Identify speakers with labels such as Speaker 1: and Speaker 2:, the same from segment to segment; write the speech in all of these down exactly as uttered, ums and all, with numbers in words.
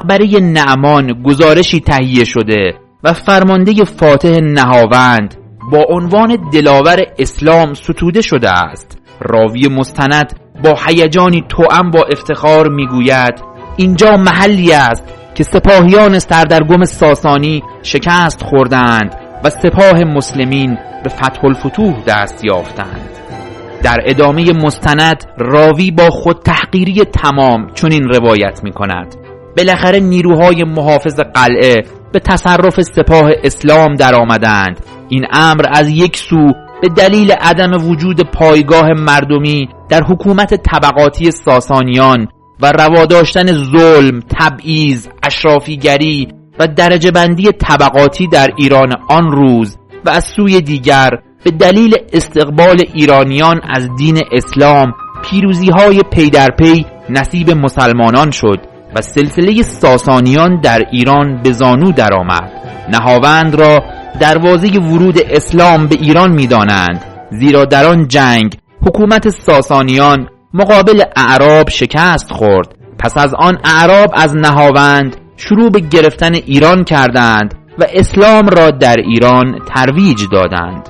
Speaker 1: مقبره نعمان گزارشی تهیه شده و فرمانده فاتح نهاوند با عنوان دلاور اسلام ستوده شده است. راوی مستند با هیجانی توأم با افتخار میگوید اینجا محلی است که سپاهیان سردرگم ساسانی شکست خوردند و سپاه مسلمین به فتح الفتوح دست یافتند. در ادامه مستند راوی با خود تحقیری تمام چنین روایت می کند: بالاخره نیروهای محافظ قلعه به تصرف سپاه اسلام در آمدند. این امر از یک سو به دلیل عدم وجود پایگاه مردمی در حکومت طبقاتی ساسانیان و روا داشتن ظلم، تبعیض، اشرافیگری و درجه بندی طبقاتی در ایران آن روز و از سوی دیگر به دلیل استقبال ایرانیان از دین اسلام پیروزی‌های پی در پی نصیب مسلمانان شد و سلسله ساسانیان در ایران به زانو درآمد. نهاوند را دروازه ورود اسلام به ایران می‌دانند، زیرا در آن جنگ حکومت ساسانیان مقابل اعراب شکست خورد. پس از آن اعراب از نهاوند شروع به گرفتن ایران کردند و اسلام را در ایران ترویج دادند.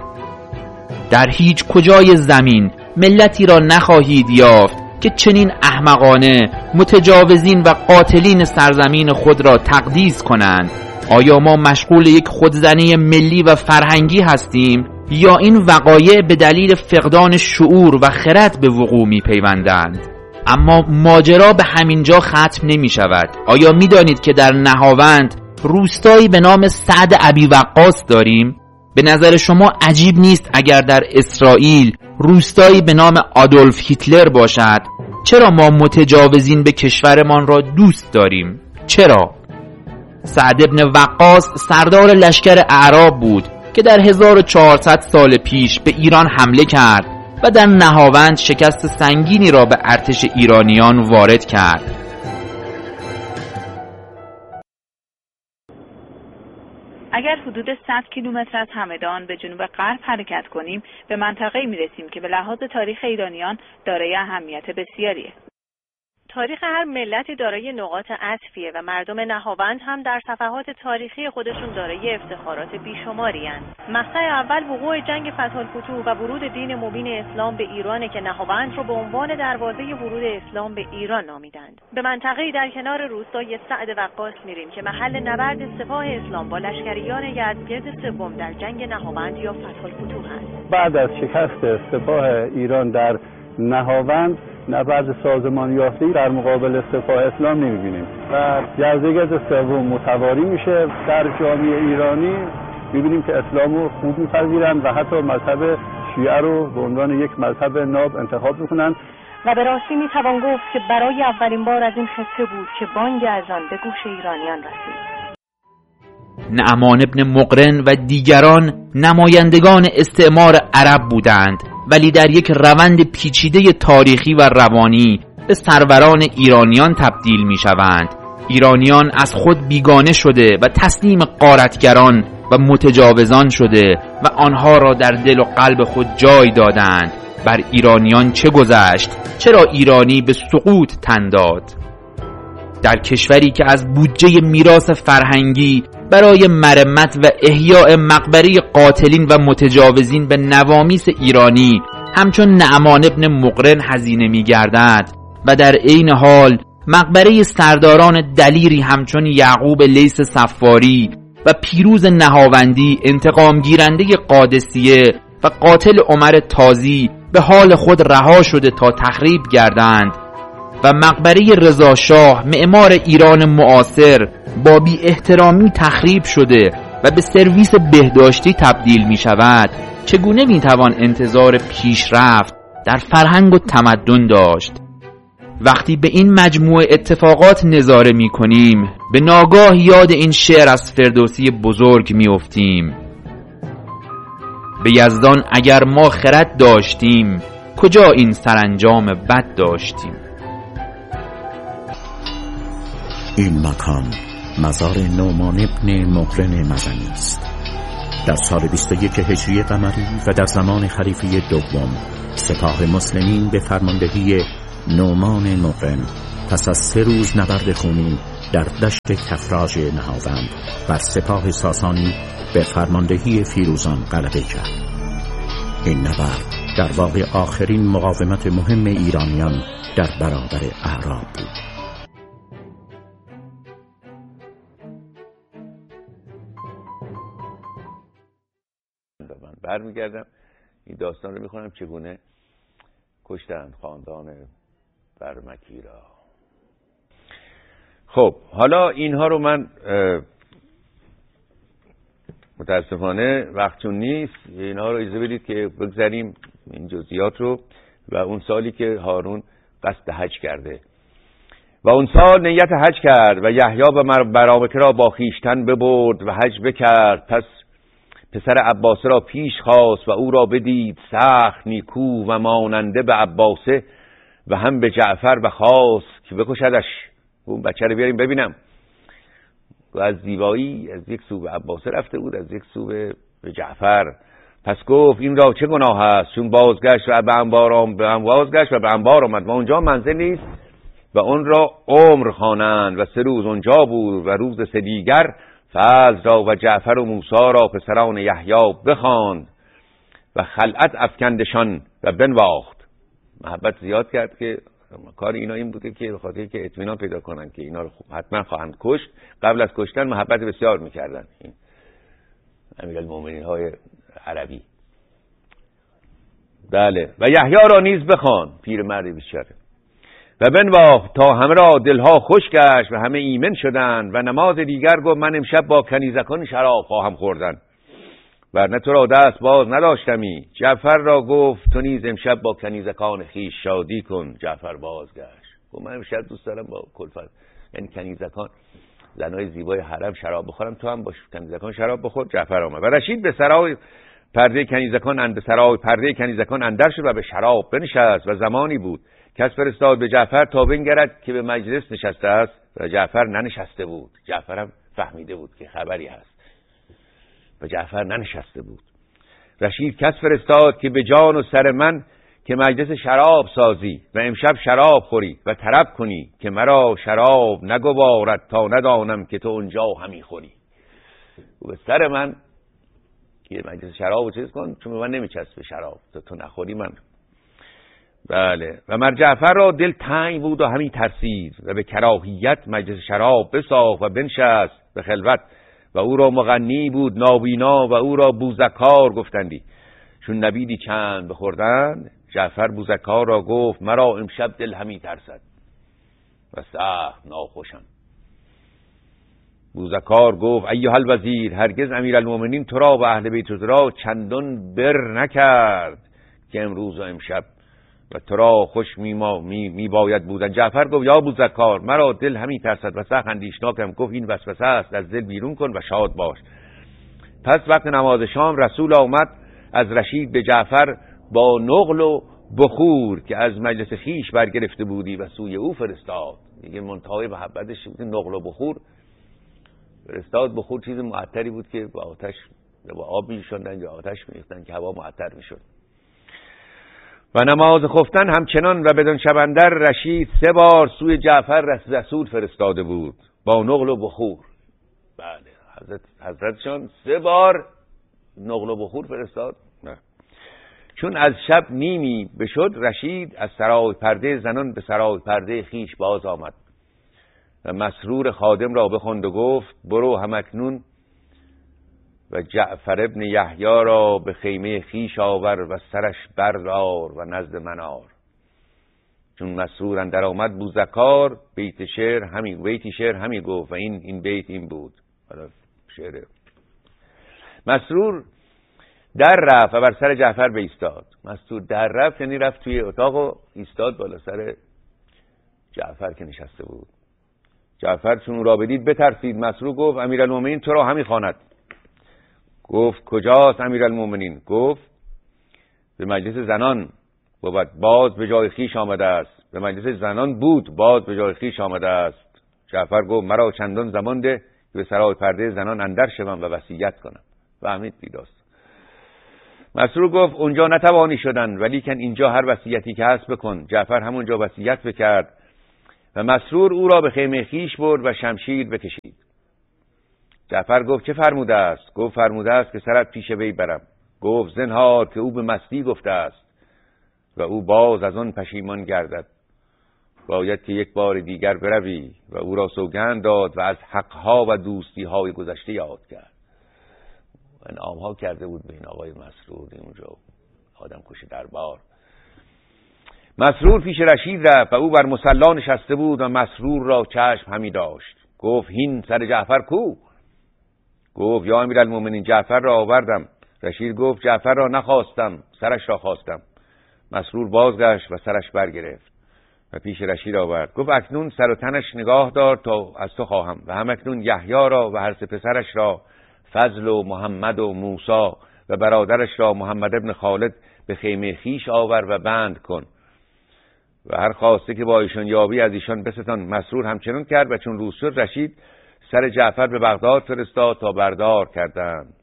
Speaker 1: در هیچ کجای زمین ملتی را نخواهید یافت که چنین احمقانه متجاوزین و قاتلین سرزمین خود را تقدیس کنند. آیا ما مشغول یک خودزنی ملی و فرهنگی هستیم یا این وقایع به دلیل فقدان شعور و خرد به وقوع می پیوندند؟ اما ماجرا به همین جا ختم نمی شود. آیا می دانید که در نهاوند روستایی به نام سعد ابی وقاص داریم؟ به نظر شما عجیب نیست اگر در اسرائیل روستایی به نام آدولف هیتلر باشد؟ چرا ما متجاوزین به کشورمان را دوست داریم؟ چرا؟ سعد ابن وقاص سردار لشکر اعراب بود که در هزار و چهارصد سال پیش به ایران حمله کرد و در نهاوند شکست سنگینی را به ارتش ایرانیان وارد کرد.
Speaker 2: اگر حدود صد کیلومتر از همدان به جنوب غرب حرکت کنیم به منطقه‌ای می‌رسیم که به لحاظ تاریخ ایرانیان دارای اهمیت بسیاریه.
Speaker 3: تاریخ هر ملتی دارای نقاط عطفیه و مردم نهاوند هم در صفحات تاریخی خودشون دارای افتخارات بیشماری هستند. مقطع اول وقوع جنگ فتح الفتوح و ورود دین مبین اسلام به ایرانه که نهاوند رو به عنوان دروازه ورود اسلام به ایران نامیدند. به منطقه‌ای در کنار روستای سعد وقاص میریم که محل نبرد سپاه اسلام با لشکریان یزدگرد سوم در جنگ نهاوند یا فتح الفتوح است. بعد از شکست سپاه ایران در نهاوند نبرد سازمان یافته‌ای در مقابل سپاه اسلام نمی‌بینیم و یزدگرد سوم متواری میشه. در جامعه ایرانی می‌بینیم که اسلام رو خوب می‌پذیرند و حتی مذهب شیعه رو به عنوان یک مذهب ناب انتخاب می‌کنند و به راستی می‌توان گفت که برای اولین بار از این خطه بود که بانگ اذان به گوش ایرانیان رسید.
Speaker 1: نعمان ابن مقرن و دیگران نمایندگان استعمار عرب بودند، ولی در یک روند پیچیده تاریخی و روانی به سروران ایرانیان تبدیل می شوند. ایرانیان از خود بیگانه شده و تسلیم غارتگران و متجاوزان شده و آنها را در دل و قلب خود جای دادند. بر ایرانیان چه گذشت؟ چرا ایرانی به سقوط تن داد؟ در کشوری که از بودجه میراث فرهنگی برای مرمت و احیاء مقبره قاتلین و متجاوزین به نوامیس ایرانی همچون نعمان ابن مقرن هزینه می‌گردد و در عین حال مقبره سرداران دلیری همچون یعقوب لیث صفاری و پیروز نهاوندی انتقام گیرنده قادسیه و قاتل عمر تازی به حال خود رها شده تا تخریب گردند و مقبره رضا شاه معمار ایران معاصر با بی احترامی تخریب شده و به سرویس بهداشتی تبدیل می شود، چگونه می توان انتظار پیشرفت در فرهنگ و تمدن داشت؟ وقتی به این مجموعه اتفاقات نظاره می کنیم به ناگاه یاد این شعر از فردوسی بزرگ می افتیم: به یزدان اگر ما خرد داشتیم کجا این سرانجام بد داشتیم.
Speaker 4: این مکان مزار نعمان ابن مقرن مزنی است. در سال بیست و یک هجری قمری و در زمان خلیفه دوم سپاه مسلمین به فرماندهی نعمان مقرن پس از سه روز نبرد خونی در دشت کفراژ نهاوند بر سپاه ساسانی به فرماندهی فیروزان غلبه کرد. این نبرد در واقع آخرین مقاومت مهم ایرانیان در برابر اعراب بود.
Speaker 5: من برمیگردم این داستان رو میخونم چگونه کشتند خاندان برمکی را. خب حالا اینها رو من متاسفانه وقتون نیست، اینها رو اجازه بدید که بگذاریم این جزئیات رو. و اون سالی که هارون قصد حج کرده و اون سال نیت حج کرد و یحیی به برامکه را با خیشتن ببرد و حج بکرد. پس پسر عباسه را پیش خواست و او را بدید سخت نیکو و ماننده به عباسه و هم به جعفر بخواست که بکشدش. اون بچه رو بیاریم ببینم. و از زیبایی از یک سو به عباسه رفته بود، از یک سو به جعفر. پس گفت این را چه گناه است؟ چون بازگشت و به انبار به بازگشت و به انبار آمد و اونجا منزل نیست و اون را عمر خوانند و سه روز اونجا بود و روز سه دیگر فضل را و جعفر و موسی را پسران یحیی بخواند و خلعت افکندشان و بنواخت. محبت زیاد کرد که کار اینا این بوده که بخاطر که اطمینان پیدا کنن که اینا رو حتما خواهند کشت. قبل از کشتن محبت بسیار میکردن این امیرالمومنین های عربی. بله و یحیی را نیز بخوان، پیرمرد بیچاره، و بنواخت تا همه را دلها خوش گشت و همه ایمن شدند. و نماز دیگر گفت من امشب با کنیزکان شراب خواهم خوردن، ورنه تو را دست باز نداشتمی. جعفر را گفت تو نیز امشب با کنیزکان خیش شادی کن. جعفر بازگشت گفت من امشب دوست دارم با کلفت، یعنی کنیزکان زنای زیبای حرم شراب بخورم، تو هم با کنیزکان شراب بخور. جعفر آمد و رشید به سرای پرده کنیزکان اند سرای پرده کنیزکان اندر شد و به شراب بنشست. و زمانی بود کس فرستاد به جعفر تا بنگرد که به مجلس نشسته است و جعفر ننشسته بود. جعفر هم فهمیده بود که خبری هست و جعفر ننشسته بود. رشید کس فرستاد که به جان و سر من که مجلس شراب سازی و امشب شراب خوری و طرب کنی که مرا شراب نگوارد تا ندانم که تو اونجا همی خوری. و به سر من که مجلس شراب چیز کن چون من نمیچسبه شراب تا تو نخوری من. بله و مر جعفر را دل تنگ بود و همی ترسید و به کراهیت مجلس شراب بساخت و بنشست به خلوت. و او را مغنی بود نابینا و او را بوزکار گفتندی. چون نبیدی چند بخوردن جعفر بوزکار را گفت مرا امشب دل همی ترسد و سخت ناخوشم. بوزکار گفت ایها الوزیر هرگز امیرالمومنین تو را و اهل بیت را چندان بر نکرد که امروز و امشب و تو را خوش می, می, می باید بودن. جعفر گفت یا بوزکار مرا دل همی ترسد و سخت اندیشناکم. گفت این وسوسه است، از دل بیرون کن و شاد باش. پس وقت نماز شام رسول آمد از رشید به جعفر با نقل و بخور که از مجلس خیش برگرفته بودی و سوی او فرستاد. دیگه منتهای محبتش بود نقل و بخور فرستاد. بخور چیز معطری بود که با آتش با آب می‌شوندن یا آتش می‌ریختن که هوا معطر می‌شد. و نماز خفتن همچنان و بدون شبندر رشید سه بار سوی جعفر رسول فرستاده بود با نقل و بخور. بله حضرت حضرتشان سه بار نقل و بخور فرستاد. نه. چون از شب نیمی بشد رشید از سرای پرده زنان به سرای پرده خیش باز آمد و مسرور خادم را بخواند و گفت برو همکنون و جعفر ابن یحیی را به خیمه خیش آور و سرش بردار و نزد من آر. چون مسرور اندر آمد بوزکار بیت شعر همین بیتی شعر همین گفت و این این بیت این بود. حالا شعر مسرور در رفت و بر سر جعفر بایستاد. مسرور در رفت یعنی رفت توی اتاق و ایستاد بالا سر جعفر که نشسته بود. جعفر چون او را بدید بترسید. مسرور گفت امیرالمومنین تو را همی خواند. گفت کجاست امیرالمومنین؟ گفت به مجلس زنان بود باز به جای خیش آمده است. به مجلس زنان بود باز به جای خیش آمده است. جعفر گفت مرا چندان زمان ده که به سرای پرده زنان اندر شوم و وصیت کنم. فهمید بیداست. مسرور گفت اونجا نتوانی شدن ولی کن اینجا هر وصیتی که هست بکن. جعفر همونجا وصیت بکرد و مسرور او را به خیمه خیش برد و شمشیر بکشید. جعفر گفت چه فرموده است؟ گفت فرموده است که سرت پیش وی برم. گفت زنهار که او به مستی گفته است و او باز از آن پشیمان گردد. باید که یک بار دیگر بروی. و او را سوگند داد و از حقها و دوستیهای گذشته یاد کرد. انعامها کرده بود به این آقای مسرور اونجا، آدم کشی دربار. مسرور پیش رشید رفت و او بر مصلا نشسته بود و مسرور را چشم همی داشت. گفت هین سر جعفر کو؟ گفت یا امیرالمومنین جعفر را آوردم. رشید گفت جعفر را نخواستم، سرش را خواستم. مسرور بازگشت و سرش برگرفت و پیش رشید آورد. گفت اکنون سر و تنش نگاه دار تا از تو خواهم و هم اکنون یحیی را و هر سه پسرش را، فضل و محمد و موسی و برادرش را محمد ابن خالد، به خیمه خیش آور و بند کن و هر خواسته که با ایشان یابی از ایشان بستان. مسرور همچنان کرد و چون روز شد رشید سر جعفر به بغداد فرستاد تا بردار کردند.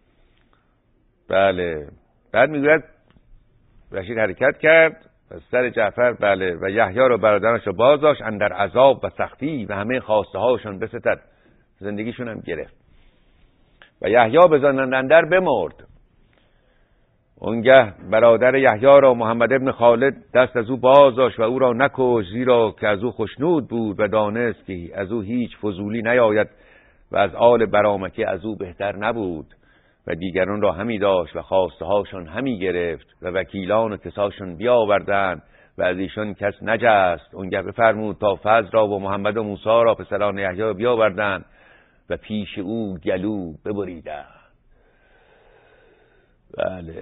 Speaker 5: بله. بعد میگوید رشید حرکت کرد و سر جعفر بله و یحیی را برادرش را باز داشت اندر عذاب و سختی و همه خواسته هاشون بستد. زندگیشون هم گرفت و یحیی به زندان اندر بمرد. اونگه برادر یحیی را محمد ابن خالد دست از او باز داشت و او را نکشت، زیرا که از او خشنود بود و دانست که از او هیچ فضولی نیاید و از آل برامکه از او بهتر نبود. و دیگران را همی داشت و خواسته هاشون همی گرفت و وکیلان و کساشون بیاوردند و از ایشان کس نجست. اونگه بفرمود تا فضل را و محمد و موسی را پسران یحیی بیاوردند و پیش او گلو ببریدند. بله.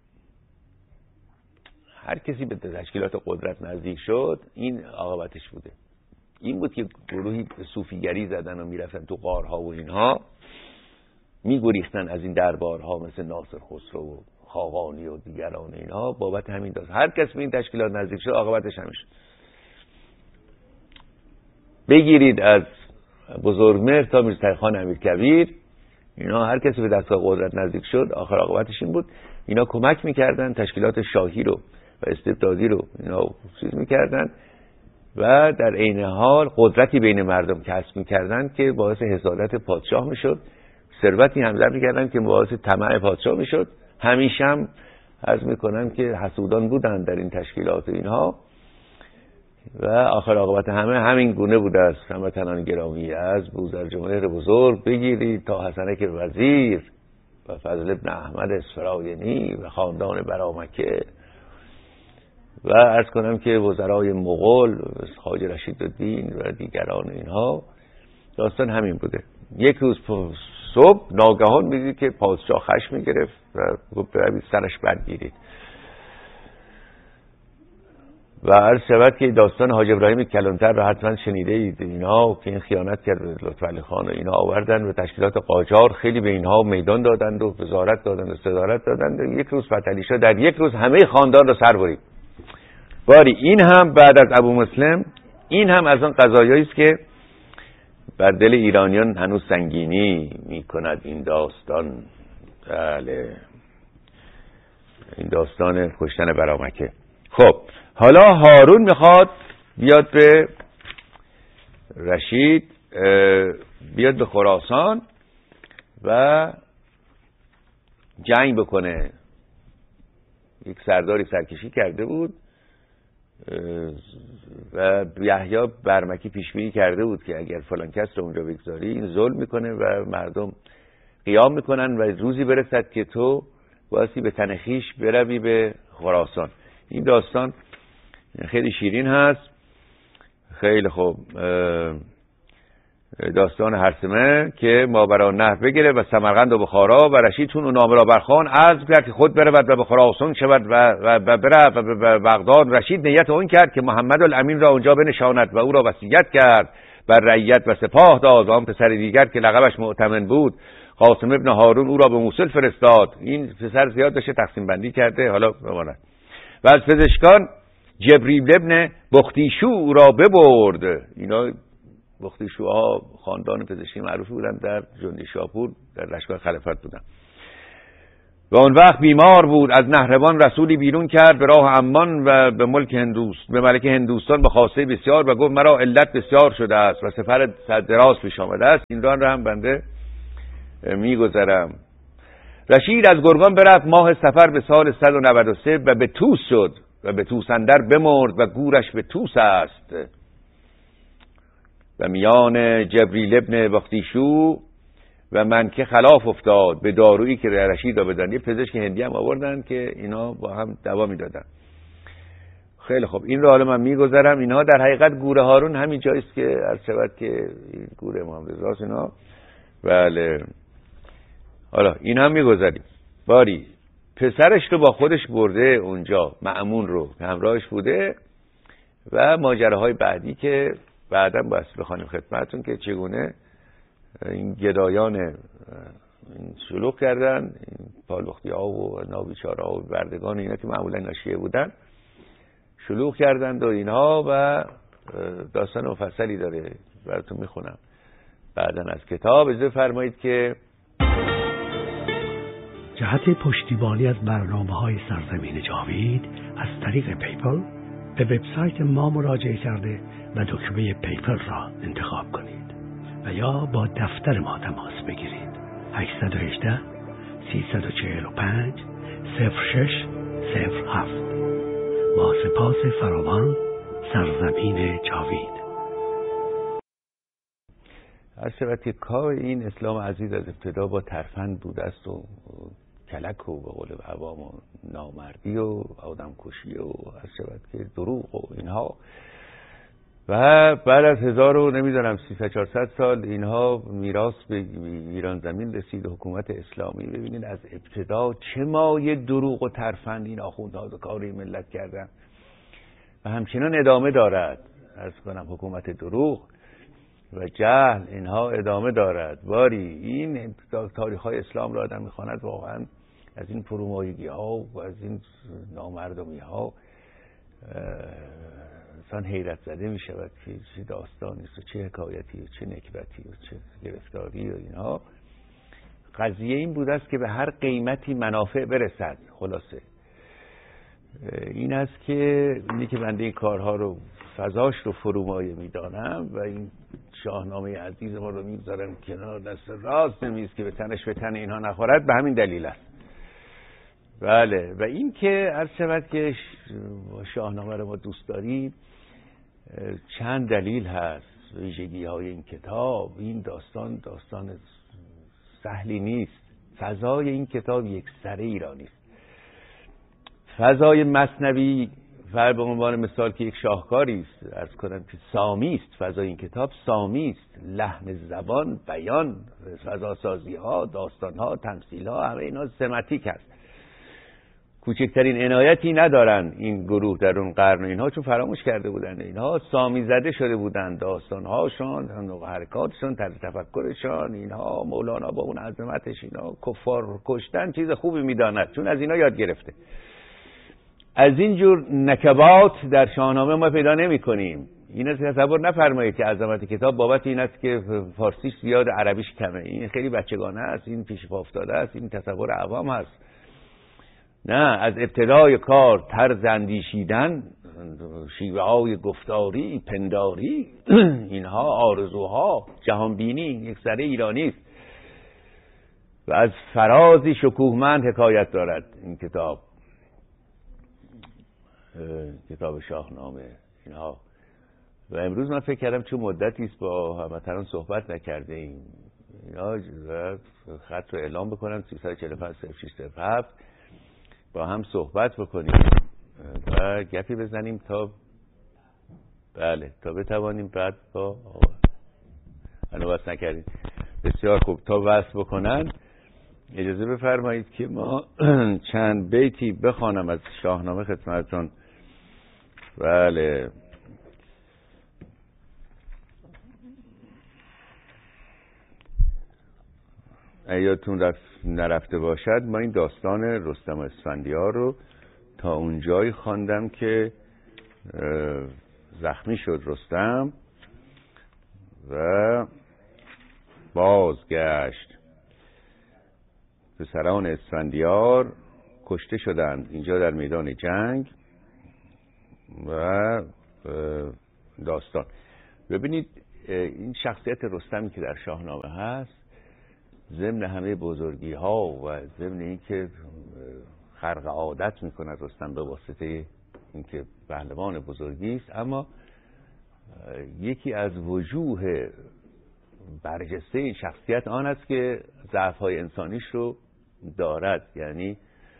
Speaker 5: هر کسی به تشکیلات قدرت نزدیک شد این عاقبتش بوده. این بود که گروهی صوفیگری زدن و میرفتن تو غارها و اینها، میگریختن از این دربارها مثل ناصر خسرو و خاقانی و دیگران اینها بابت همین داست. هر کس به این تشکیلات نزدیک شد عاقبتش همین شد. بگیرید از بزرگمهر تا میرتقی‌خان امیرکبیر، اینا هر کسی به دستگاه قدرت نزدیک شد آخر عاقبتش این بود. اینا کمک میکردن تشکیلات شاهی رو و استبدادی رو اینا چیز میکردن و در عین حال قدرتی بین مردم کسب میکردن که باعث حسادت پادشاه میشد، ثروتی هم ضرب میکردن که باعث طمع پادشاه میشد. همیشه هم عرض میکنم که حسودان بودن در این تشکیلات اینها و آخر عاقبت همه همین گونه بوده است. هموطنان گرامی، از بوذرجمهر بزرگ بگیرید تا حسنک وزیر و فضل ابن احمد اسفراینی و خاندان برامکه و عرض کنم که وزرای مغول خواجه رشیدالدین و دیگران اینها، داستان همین بوده. یک روز صبح ناگهان میدید که پادشاه خشم میگرفت و گفت بروید سرش برگیرید و عرض شود که داستان حاج ابراهیم کلانتر رو حتما شنیده اید. اینها که این خیانت کرد به لطفعلی خان و اینها آوردن و تشکیلات قاجار خیلی به اینها میدان دادند و وزارت دادند و صدارت دادند و یک روز فتحعلی شاه در یک روز همه خاندان رو سر برید. باری این هم بعد از ابو مسلم، این هم از آن قضایایی است که بر دل ایرانیان هنوز سنگینی میکند این داستان. بله، این داستان کشتن برامکه. خب حالا هارون میخواد بیاد به رشید، بیاد به خراسان و جنگ بکنه. یک سرداری سرکشی کرده بود و یحیی برمکی پیشبینی کرده بود که اگر فلان کس رو اونجا بگذاری این ظلم میکنه و مردم قیام میکنن و روزی برسد که تو باسی به تنخیش بروی به خراسان. این داستان خیلی شیرین هست. خیلی خوب. داستان هرسمه که ماورا نهر بگیره و سمرقند و بخارا و رشید چون اون نامه را برخوان عزم کرد که خود برود و به خراسان شود و و بره و به بغداد. رشید نیت اون کرد که محمد الامین را اونجا بنشاند و او را وصیت کرد بر رعیت و سپاه داد. آن پسر دیگر که لقبش مؤتمن بود قاسم ابن هارون او را به موصل فرستاد. این پسر زیاد داشته تقسیم بندی کرده. حالا بماند. و از پزشکان جبریل ابن بختیشو او را ببرد. اینا بختیشوها خاندان پزشکی معروفی بودن در جندی شاپور، در لشکر خلافت بودن. و اون وقت بیمار بود. از نهروان رسولی بیرون کرد به راه عمان و به ملک هندوست به ملک هندوستان به خواسته بسیار و گفت مرا علت بسیار شده است و سفر دراز پیش آمده است. این راه را هم بنده میگذرم. رشید از گرگان برفت ماه سفر به سال صد و نود و سه و به توس شد و به توس اندر بمرد و گورش به توس است. و میان جبریل ابن بختیشو و من که خلاف افتاد به دارویی که رشید را بدن. یه پزشک هندی هم آوردن که اینا با هم دوا میدادن. خیلی خوب، این رو حالا من میگذرم. اینها در حقیقت گور هارون همین جاییست که عرض شود که این گور امام رضاست اینا. بله، حالا این هم میگذریم. باری پسرش رو با خودش برده اونجا، مأمون رو همراهش بوده و ماجراهای بعدی که بعدا باید بخوانیم خدمتتون که چگونه این گدایان این شلوغ کردن، این پالوختی ها و نابیچاره ها و بردگان اینا که معمولا ناشیه بودن شلوغ کردند و اینها، و داستان مفصلی داره براتون میخونم بعدا از کتاب. اجازه فرمایید که
Speaker 6: جهت پشتیبانی از برنامه‌های سرزمین جاوید از طریق پیپل به وبسایت ما مراجعه کرده و دکمه پیپل را انتخاب کنید و یا با دفتر ما تماس بگیرید. هشت یک هشت سه چهار پنج صفر شش صفر هفت. با سپاس فراوان، سرزمین جاوید.
Speaker 5: هر شود که کار این اسلام عزیز از ابتدا با ترفند بود است و کلک و به قول عوام و نامردی و آدم کشی و هر شود که دروغ و اینها، و بعد از هزار و نمیدونم سیصد چهارصد سال اینها میراث به ایران زمین رسید حکومت اسلامی. ببینید از ابتدا چه مایه دروغ و ترفند این آخوندها به کار ملت کردن و همچنان ادامه دارد. عرض کنم حکومت دروغ و جهل اینها ادامه دارد. باری این تاریخ های اسلام را آدم میخواند واقعا از این فرومایگی ها و از این نامردمی ها انسان حیرت زده می شود که چه داستانی است و چه حکایتی و چه نکبتی و چه گرفتاری و اینها. قضیه این بود است که به هر قیمتی منافع برسد. خلاصه این است که اینی که بنده این کارها رو فضاش رو فرومایه می دانم و این شاهنامه عزیز ما رو میگذارم کنار، دست راست نمیست که به تنش به تن اینها نخورد، به همین دلیل است. بله، و این که عرض شود که شاهنامه رو ما دوست داریم چند دلیل هست. ویژگی های این کتاب، این داستان داستان سهلی نیست. فضای این کتاب یک سره ایرانی است. فضای مثنوی فر به عنوان مثال که یک شاهکاری است، عرض کنم که سامی است. فضای این کتاب سامی است. لحن زبان، بیان، فضا سازی ها، داستان ها، تمثیل ها، همه اینا سمتیک است. کوچکترین عنایتی ندارن این گروه در اون قرن اینها، چون فراموش کرده بودن. اینها سامی زده شده بودن، داستان هاشون، نوع حرکاتشون، طرز تفکرشون، اینها مولانا با اون عظمتش اینا کفار کشتن چیز خوبی میداند، چون از اینا یاد گرفته. از این جور نکبات در شاهنامه ما پیدا نمی کنیم. این تصور نفرمایید که عظمت کتاب بابت این است که فارسیش زیاد عربیش کمه. این خیلی بچگانه است، این پیش پا افتاده است، این تصور عوام هست. نه، از ابتدای کار طرز اندیشیدن، شیوه های گفتاری، پنداری، اینها آرزوها، جهانبینی یک سره ایرانی است و از فرازی شکوهمند حکایت دارد این کتاب، کتاب شاهنامه اینها. و امروز من فکر کردم چون مدتی است با هموطنان صحبت نکرده ایم، اینا خط رو اعلام بکنم سیصد و چهل و پنج صفر شش صفر هفت با هم صحبت بکنیم و گپی بزنیم تا بله تا بتوانیم بعد با هنو وصل نکردیم. بسیار خوب، تا وصل بکنن اجازه بفرمایید که ما چند بیتی بخوانم از شاهنامه خدمتتون. بله، یادتون رفت نرفته باشد ما این داستان رستم اسفندیار رو تا اونجایی خواندم که زخمی شد رستم و بازگشت پسران اسفندیار کشته شدند اینجا در میدان جنگ و داستان. ببینید این شخصیت رستمی که در شاهنامه هست ضمن همه بزرگی ها و ضمن این که خرق عادت میکنه رستم به واسطه اینکه پهلوان بزرگی است، اما یکی از وجوه برجسته این شخصیت آن است که ضعف‌های انسانیش رو دارد، یعنی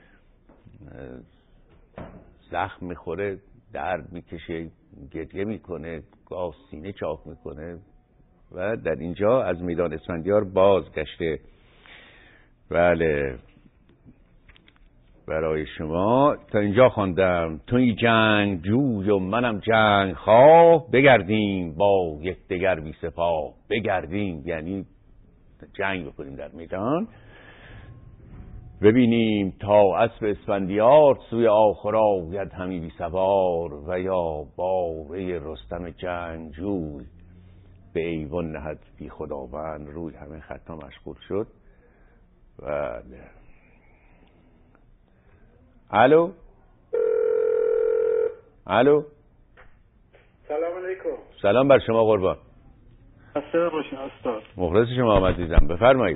Speaker 5: زخم میخوره، درد میکشه، گریه میکنه، گاه سینه چاک میکنه و در اینجا از میدان اسفندیار بازگشته. بله برای شما تا اینجا خواندم. توی جنگ جوی و منم جنگ خواه، بگردیم با یکدیگر بی سپاه. بگردیم یعنی جنگ بکنیم در میدان، ببینیم تا اسب اسفندیار سوی آخر آید همی بی سوار. و یا باره رستم جنگجوی به ایوان نهد بی خداوند روی. همه خطا مشغول شد. بله الو الو
Speaker 7: سلام علیکم.
Speaker 5: سلام بر شما قربان.
Speaker 7: خسته باشین استاد.
Speaker 5: مخلص شما آمد دیدم. بفرمایید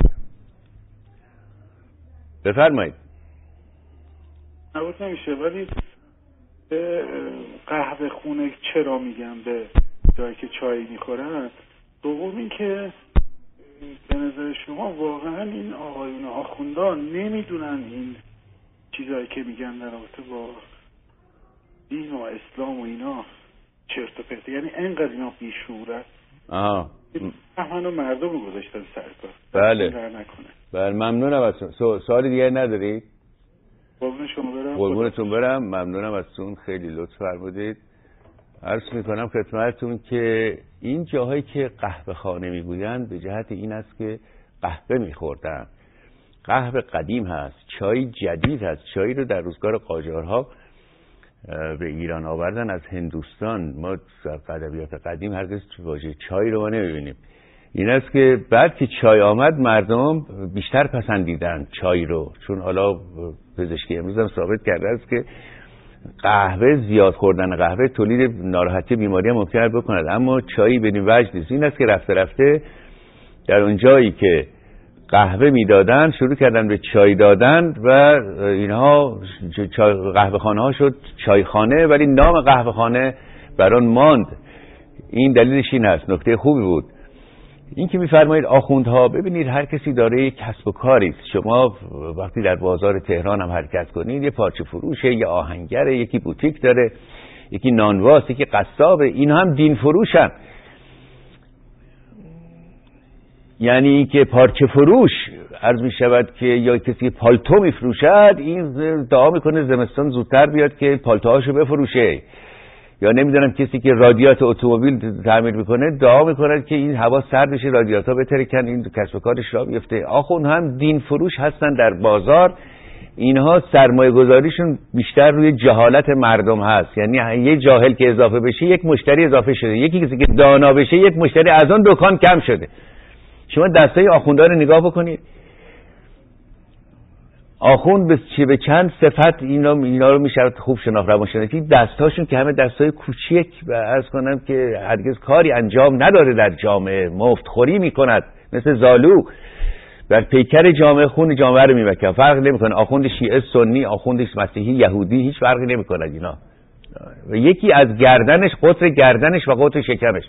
Speaker 5: بفرمایید.
Speaker 7: نبود نمیشه ولی به قهوه خونه چرا میگم به جایی که چای میخورن. دوم این که به نظر شما واقعا این آقایون آخوندان نمیدونن این چیزایی که میگن در رابطه با دین و اسلام و اینا چرت و پرت، یعنی انقدر اینا بیشعورن.
Speaker 5: آها
Speaker 7: همه مردم رو گذاشتن سر کار.
Speaker 5: بله
Speaker 7: نکنه.
Speaker 5: بله ممنونم از سو... سوال دیگه ندارید؟
Speaker 7: قربون شما برم.
Speaker 5: قربونتون برم. ممنونم ازتون، خیلی لطف فرمودید. عرض میکنم خدمتتون که این جاهایی که قهوه خانه میگویند به جهت این است که قهوه میخوردن. قهوه قدیم هست، چای جدید هست. چای رو در روزگار قاجارها به ایران آوردن از هندوستان. ما در ادبیات قدیم هرگز واژه چای رو ما نمیبینیم. این است که بعد که چای آمد مردم بیشتر پسندیدن چای رو، چون حالا پزشکی امروز هم ثابت کرده است که قهوه، زیاد خوردن قهوه تولید ناراحتی بیماری هم ممکنه بکند، اما چای بدین وجه نیست. این است که رفته رفته در اون جایی که قهوه میدادن شروع کردن به چای دادن و اینها قهوه خانه ها شد چای خانه، ولی نام قهوه خانه بر آن ماند. این دلیلش این است. نکته خوبی بود این که میفرمایید آخوندها. ببینید هر کسی داره یک کسب و کاری است. شما وقتی در بازار تهران هم حرکت کنید، یه پارچه فروشه، یه آهنگره، یکی بوتیک داره، یکی نانواست، یکی قصابه. این هم دین فروشن. یعنی که پارچه فروش عرض می شود که یا کسی پالتو می فروشد، این دعا میکنه زمستان زودتر بیاد که پالتوهاشو بفروشه. یا نمیدونم کسی که رادیات اتومبیل تعمیر میکنه دعا میکنه که این هوا سرد بشه، رادیاتها بترکن، این کسب و کارش را بیفته. آخوند هم دین فروش هستن در بازار. اینها سرمایه گذاریشون بیشتر روی جهالت مردم هست. یعنی یه جاهل که اضافه بشه یک مشتری اضافه شده، یکی کسی که دانا بشه یک مشتری از اون دکان کم شده. شما دستای آخوندها رو نگاه بکنید. آخوند به چه به چند صفت اینا اینا رو میشه خوب شناخت. روانشناسی دستاشون که همه دستای کوچیک و عرض کنم که هرگز کاری انجام نداره در جامعه، مفتخوری میکند مثل زالو بر پیکر جامعه، خون جامعه رو میمکه. فرق نمیکنه آخوند شیعه سنی، آخوند مسیحی یهودی، هیچ فرقی نمیکنه اینا. و یکی از گردنش، قطر گردنش و قطر شکمش.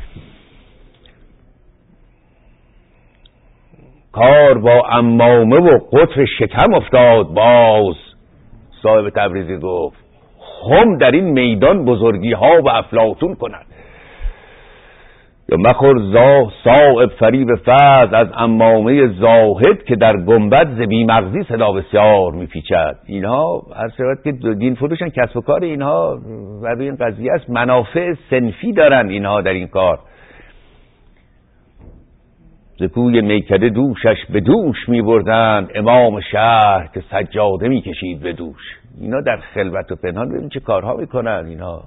Speaker 5: کار با عمامه و قطر شکم افتاد باز. صاحب تبریزی گفت خم در این میدان بزرگی ها و افلاطون کند. یا مخور زا صاحب فریب فضل از عمامه زاهد که در گنبد ز بی مغزی صدا بسیار میپیچد. اینها هر صورت که دین فروشن، کسب و کار اینها و روی این قضیه است. منافع صنفی دارن اینها در این کار. ز کوی میکده دوشش به دوش می بردند، امام شهر که سجاده می کشید به دوش. اینا در خلوت و پنهان ببین چه کارها میکنن اینا.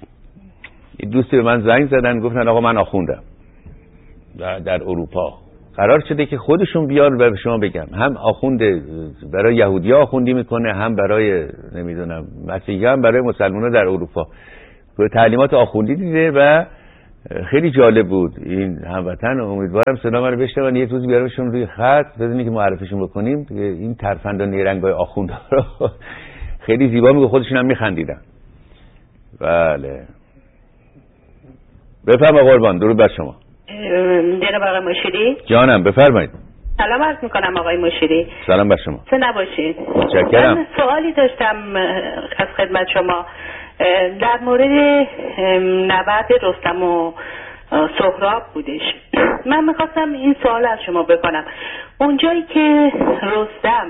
Speaker 5: دوستی به من زنگ زدن گفتن آقا من آخوندم در اروپا، قرار شده که خودشون بیان و به شما بگم، هم آخوند برای یهودی ها آخوندی میکنه، هم برای نمیدونم مسیحی، هم برای مسلمان ها در اروپا تعلیمات آخوندی دیده و خیلی جالب بود. این هموطن امیدوارم صدا من رو بشنون، یک روز بیارمشون روی خط بزنید که معرفیشون بکنیم. این ترفند و نیرنگای آخوندها رو خیلی زیبا میگه، خودشون هم میخندیدن. بله بفرما قربان، درود بر شما.
Speaker 8: جناب آقای مشیری
Speaker 5: جانم بفرمایید.
Speaker 8: سلام عرض میکنم آقای مشیری.
Speaker 5: سلام بر شما.
Speaker 8: چه نباشید.
Speaker 5: متشکرم.
Speaker 8: من سوالی داشتم از خدمت شما در مورد نبرد رستم و سهراب بودش. من میخواستم این سوال از شما بکنم، اونجایی که رستم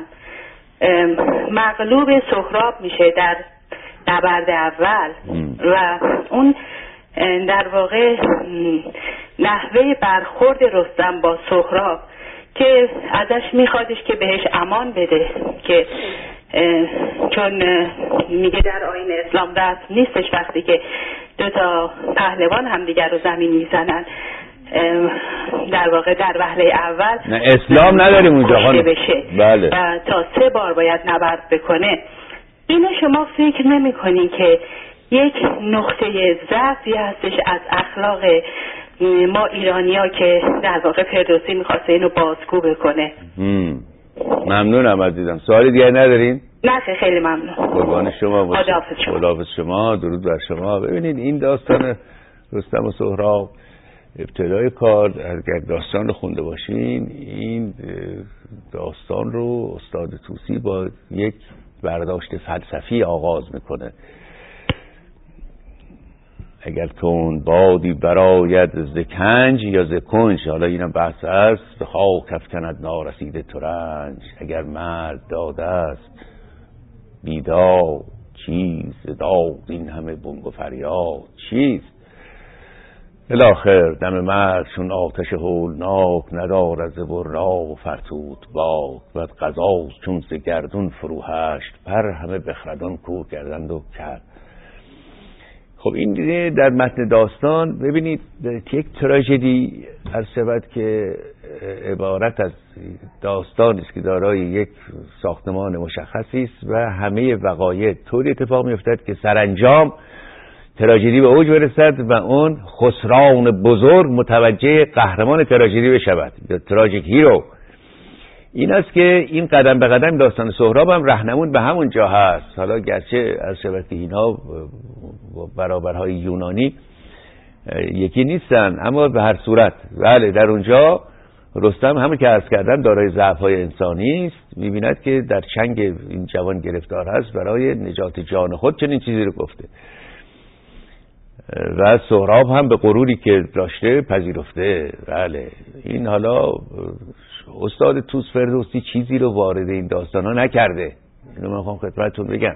Speaker 8: مغلوب سهراب میشه در نبرد اول و اون در واقع نحوه برخورد رستم با سهراب که ازش میخوادش که بهش امان بده، که چون میگه در آیین اسلام رسم نیستش وقتی که دو تا پهلوان همدیگر رو زمین میزنن، در واقع در وهله اول
Speaker 5: نه اسلام نداریم اونجا خانم. بله.
Speaker 8: و تا سه بار باید نبرد بکنه. اینو شما فکر نمی کنین که یک نقطه ضعفی هستش از اخلاق ما ایرانی‌ها که در واقع فردوسی میخواسته اینو بازگو بکنه؟
Speaker 5: ممنونم عزیزم. سوالی دیگه ندارین؟
Speaker 8: نه خیلی ممنون.
Speaker 5: قربان شما باشید.
Speaker 8: خداحافظ شما.
Speaker 5: خداحافظ شما. درود بر شما. ببینید این داستان رستم و سهراب ابتدای کار اگر داستان رو خونده باشین، این داستان رو استاد طوسی با یک برداشت فلسفی آغاز میکنه. اگر تون بادی براید ز کنج یا ز کنج، حالا اینم بحث است، به خاک افکند نارسیده ترنج. اگر مرد داده است بیداد چیز، داد این همه بنگ و فریاد چیست. الاخر دم مرد چون آتش هولناک، ندارد ز برنا و فرتوت باک. و قضا چون ز گردون فروهشت، پر همه بخردان کور کردند و کرد. خب این دیگه در متن داستان ببینید یک تراژدی هر شود که عبارت از داستانی است که دارای یک ساختمان مشخصی است و همه وقایع طوری اتفاق می‌افتد که سرانجام تراژدی به اوج برسد و اون خسران بزرگ متوجه قهرمان تراژدی بشود، یا تراژیک هیرو. این است که این قدم به قدم داستان سهراب هم رهنمون به همون جا هست. حالا گرچه از شبکه اینها برابرهای یونانی یکی نیستن، اما به هر صورت بله در اونجا رستم همون که عرض کردن دارای ضعف‌های انسانی است، می‌بیند که در چنگ این جوان گرفتار هست، برای نجات جان خود چنین چیزی رو گفته و سهراب هم به غروری که داشته پذیرفته. بله این حالا استاد طوس فردوسی چیزی رو وارد این داستان ها نکرده، اینو من خواهم خدمتتون بگم.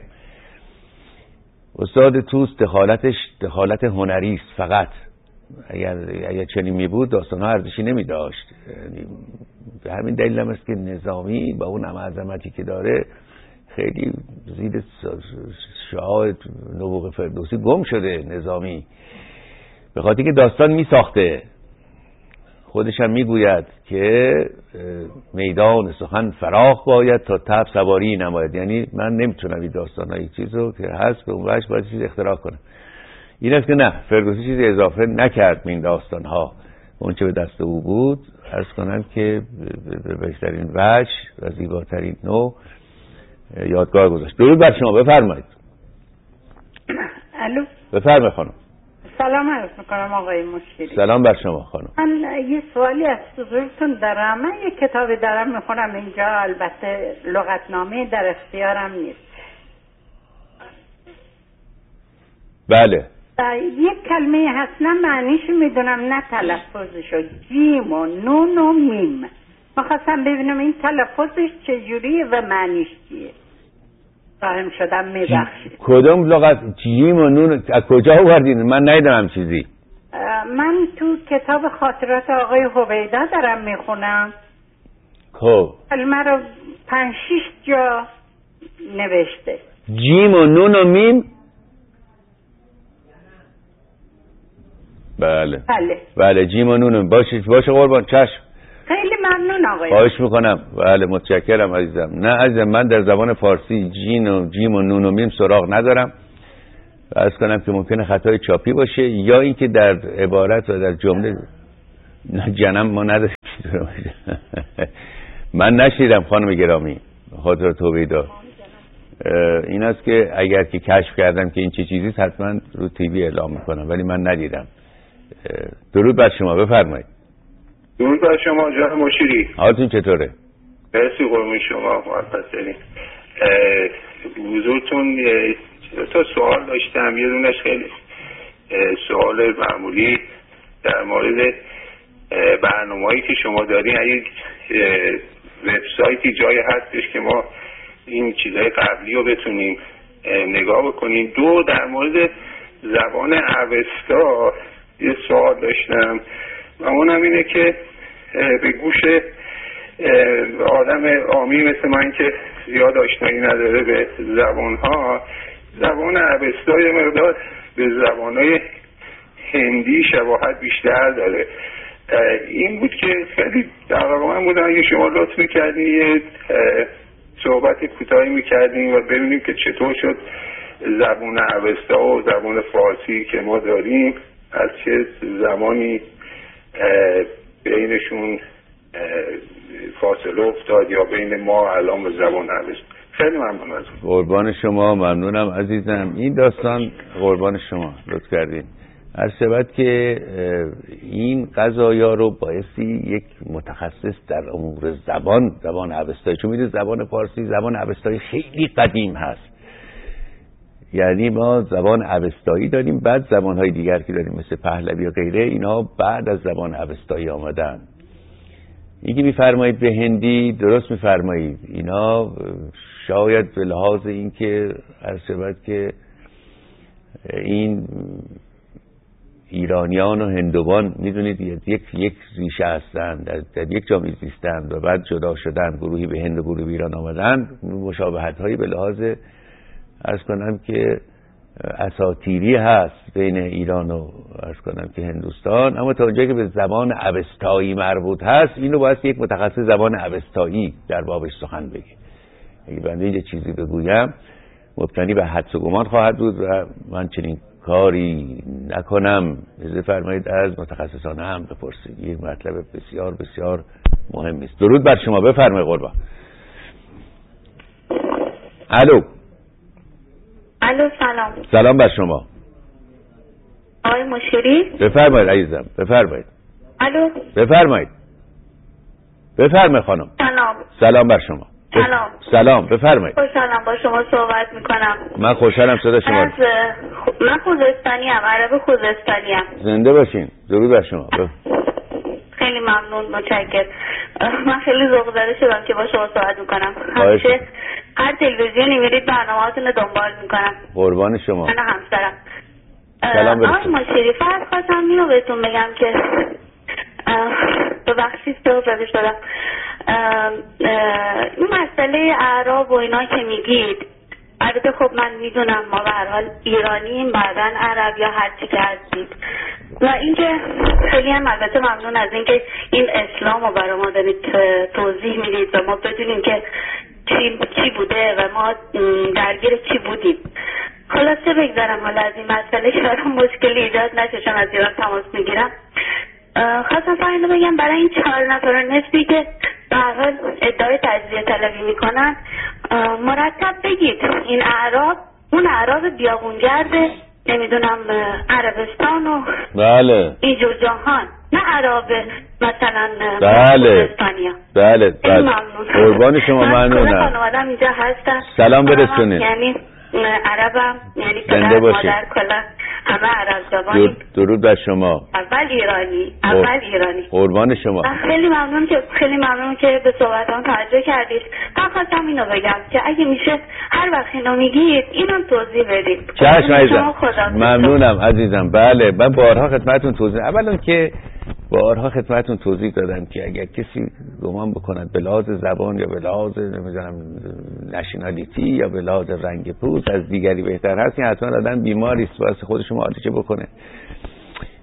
Speaker 5: استاد طوس دخالتش دخالت هنری است فقط. اگر اگر چنین می بود داستان ها ارزشی نمی داشت. به همین دلیل هم است که نظامی با اون همه عظمتی که داره خیلی زیر شعاع نبوغ فردوسی گم شده. نظامی به خاطر که داستان می ساخته، خودش هم میگوید که میدان سخن فراخ باید تا تب سواری نماید. یعنی من نمیتونم این داستانایی چیز رو که هست به اون وجه باید چیز اختراع کنم. این است که نه، فردوسی چیزی اضافه نکرد به این داستانها. اون چه به دست او بود عرض کنم که به بهترین وجه و زیباترین نوع یادگار گذاشت. درود بر شما. بفرمایید.
Speaker 9: الو
Speaker 5: بفرمایید خانم.
Speaker 9: سلام عرض میکنم آقای مشیری.
Speaker 5: سلام بر شما خانم.
Speaker 9: من یه سوالی از حضورتون دارم. من یه کتابی دارم میخونم اینجا، البته لغتنامه در اختیارم نیست.
Speaker 5: بله.
Speaker 9: یک کلمه هست نه معنیشو میدونم نه تلفظشو، جیم و نون و میم. میخواستم ببینم این تلفظش چجوریه و معنیش چیه. فاهم شدم، میبخشید.
Speaker 5: کدوم لغت جیم و نون از کجا آوردین؟ من ندیدم چیزی.
Speaker 9: من تو کتاب خاطرات آقای هویدا دارم میخونم.
Speaker 5: خب
Speaker 9: کلمه رو پنج شیش جا نوشته.
Speaker 5: جیم و نون و میم. بله
Speaker 9: بله
Speaker 5: بله جیم و نون. باشه باشه قربان، چشم.
Speaker 9: خیلی ممنون آقای.
Speaker 5: خواهش میکنم. بله متشکرم عزیزم. نه عزیزم، من در زبان فارسی جین و جیم و نون و میم سراغ ندارم. عرض کنم که ممکنه خطای چاپی باشه یا اینکه در عبارت و در جمله نه جنم ما نداریم. من نشیدم خانم گرامی خاطر توبیدا. این است که اگر که کشف کردم که این چه چیزیست حتما رو تیوی اعلام میکنم، ولی من ندیدم. درود بر شما، بفرمایید.
Speaker 10: درود بر شما جناب مشیری،
Speaker 5: حالتون چطوره؟
Speaker 10: مرسی قربون شما. مخلصیم. حضورتون تا سوال داشتم. یه دونش خیلی سوال معمولی در مورد برنامه‌ای که شما دارین. اگه وبسایتی جایی هستش که ما این چیزهای قبلی رو بتونیم نگاه بکنیم. دو، در مورد زبان اوستا یه سوال داشتم و اونم اینه که به گوش آدم عامی مثل من که زیاد آشنایی نداره به زبانها، زبان اوستا یه مقدار به زبانهای هندی شباهت بیشتر داره. این بود که خیلی در واقع من بودم اگه شما لطف میکردین یه صحبت کوتاهی میکردیم و ببینیم که چطور شد زبان اوستا و زبان فارسی که ما داریم از چه زمانی بینشون فاصله افتاد یا بین ما الان و زبان اوستا. خیلی ممنون از
Speaker 5: قربان شما. ممنونم عزیزم. این داستان قربان شما لطف کردین. هر سبت که این قضایا رو بایستی یک متخصص در امور زبان زبان اوستایی، چون میدونید زبان فارسی زبان اوستایی خیلی قدیم هست. یعنی ما زبان اوستایی داریم، بعد زبانهای دیگر که داریم مثل پهلوی و غیره، اینا بعد از زبان اوستایی آمدن. اینکه میفرمایید به هندی، درست میفرمایید. اینا شاید به لحاظ اینکه هر سبت که این ایرانیان و هندوان میدونید یک یک ریشه هستند، در, در یک جا میزیستند و بعد جدا شدن، گروهی به هند و گروهی به ایران آمدن. مشابهت هایی به لحاظ عرض کنم که اساطیری هست بین ایران و عرض کنم که هندوستان، اما تا اونجایی که به زبان اوستایی مربوط هست اینو باید یک متخصص زبان اوستایی در بابش سخن بگه. اگه بنده یه چیزی بگویم مبتنی به حدس و گمان خواهد بود و من چنین کاری نکنم. اجازه فرمایید از متخصصان هم بپرسید. این مطلب بسیار بسیار مهم است. درود بر شما، بفرمایید قربان. الو.
Speaker 11: الو سلام.
Speaker 5: سلام بر شما.
Speaker 11: آقای مشیری؟
Speaker 5: بفرمایید عزیزم، بفرمایید.
Speaker 11: الو.
Speaker 5: بفرمایید. بفرمایید خانم.
Speaker 11: سلام.
Speaker 5: سلام بر شما.
Speaker 11: سلام.
Speaker 5: سلام، بفرمایید.
Speaker 11: خوشحالم با شما صحبت میکنم.
Speaker 5: من خوشحالم صدا شما.
Speaker 11: از من خوزستانی ام، عرب خوزستانی ام.
Speaker 5: زنده باشین. درود بر شما. بف...
Speaker 11: خیلی ممنون، متشکرم. من خیلی ذوق زده شدم که با شما صحبت میکنم. همیشه هر تلویزیونی میرید برنامه‌هاتون رو دنبال میکنم.
Speaker 5: قربان شما.
Speaker 11: من همسرم.
Speaker 5: سلام برسون.
Speaker 11: آقای مشیری، فرض خواستم اینو بهتون بگم که ببخشید ذوق زده شدم. این مسئله اعراب و اینا که میگید، البته خب من میدونم ما به هر حال ایرانیم، بعدن عرب یا هر چی که هستید، و اینکه خیلی هم البته ممنون از اینکه این اسلام رو برای ما دارید توضیح میدید و ما بدونیم که چی, چی بوده و ما درگیر چی بودیم. خلاصه بگذارم حالا از این مسئله که برام مشکلی ایجاد نشه، چون از ایران تماس میگیرم. خواستم فقط اینو بگم برای این چهار نفر نسبی که به هر حال ادعای تجزیه طلبی میکنن، مرتب بگید این اعراب اون اعراب بیابونگرد نمیدونم عربستان و
Speaker 5: بله
Speaker 11: اینجور جاهان، نه عرب مثلا
Speaker 5: بله
Speaker 11: پاکستانیا.
Speaker 5: بله بله قربان شما. ممنونم.
Speaker 11: خانواده‌ام اینجا هستن.
Speaker 5: سلام برسونید.
Speaker 11: یعنی عربم، یعنی پدر مادر کلا همه عرب زبانی.
Speaker 5: درود بر شما.
Speaker 11: اول ایرانی، اول ایرانی.
Speaker 5: قربان شما.
Speaker 11: خیلی ممنون که خیلی ممنون که به صحبتام توجه کردید. من خواستم اینو بگم که اگه میشه هر وقت اینو میگید اینو توضیح بدید.
Speaker 5: چشم عزیزم. ممنونم عزیزم. بله من بارها خدمتتون توضیح اولا که بارها خدمتتون توضیح دادم که اگر کسی گمان بکند به لحاظ زبان یا به لحاظ نمیدونم نشنالیتی یا به لحاظ رنگ پوست از دیگری بهتر هست، این حتما آدم بیماری است، واسه خودش معالجه بکنه.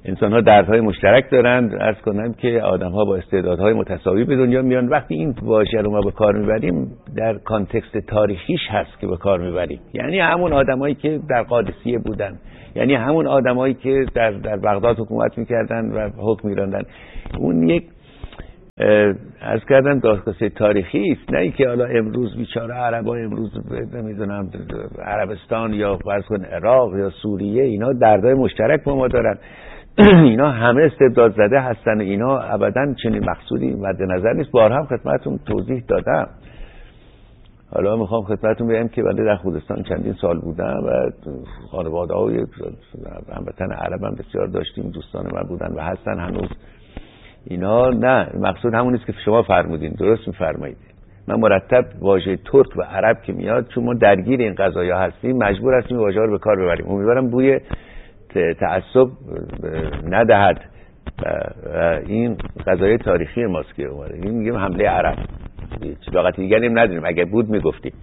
Speaker 5: انسان ها دردهای مشترک دارند. عرض کنم که آدم ها با استعدادهای متساوی به دنیا میان. وقتی این واژه رو ما به کار میبریم در کانتکست تاریخیش هست که به کار میبریم، یعنی همون آدمایی که در قادسیه بودن، یعنی همون آدمایی که در در بغداد حکومت میکردن و حکم میراندن. اون یک عرض کردم داستان تاریخی است، نه اینکه حالا امروز بیچاره عربا امروز نمیدونم عربستان یا فرض کن عراق یا سوریه اینا دردای مشترک با ما دارن. اینا همه استبداد زده هستن، اینا ابدا چنین مقصودی مد نظر نیست. بارها هم خدمتتون توضیح دادم. حالا میخوام خدمتتون بگم که بنده در خوزستان چندین سال بودم و خانواده‌های هموطن عرب هم بسیار داشتیم، دوستان من بودن و هستن هنوز. اینا نه، مقصود همون نیست که شما فرمودین، درست میفرمایید. من مرتب واژه ترک و عرب که میاد، چون ما درگیر این قضایا هستیم مجبور هستیم واژه رو به کار ببریم. امیدوارم بوی تعصب ندهد. این قضایای تاریخی ماست که اومده. این میگیم حمله عرب، چیزی دیگه نیم نداریم، اگر بود میگفتیم.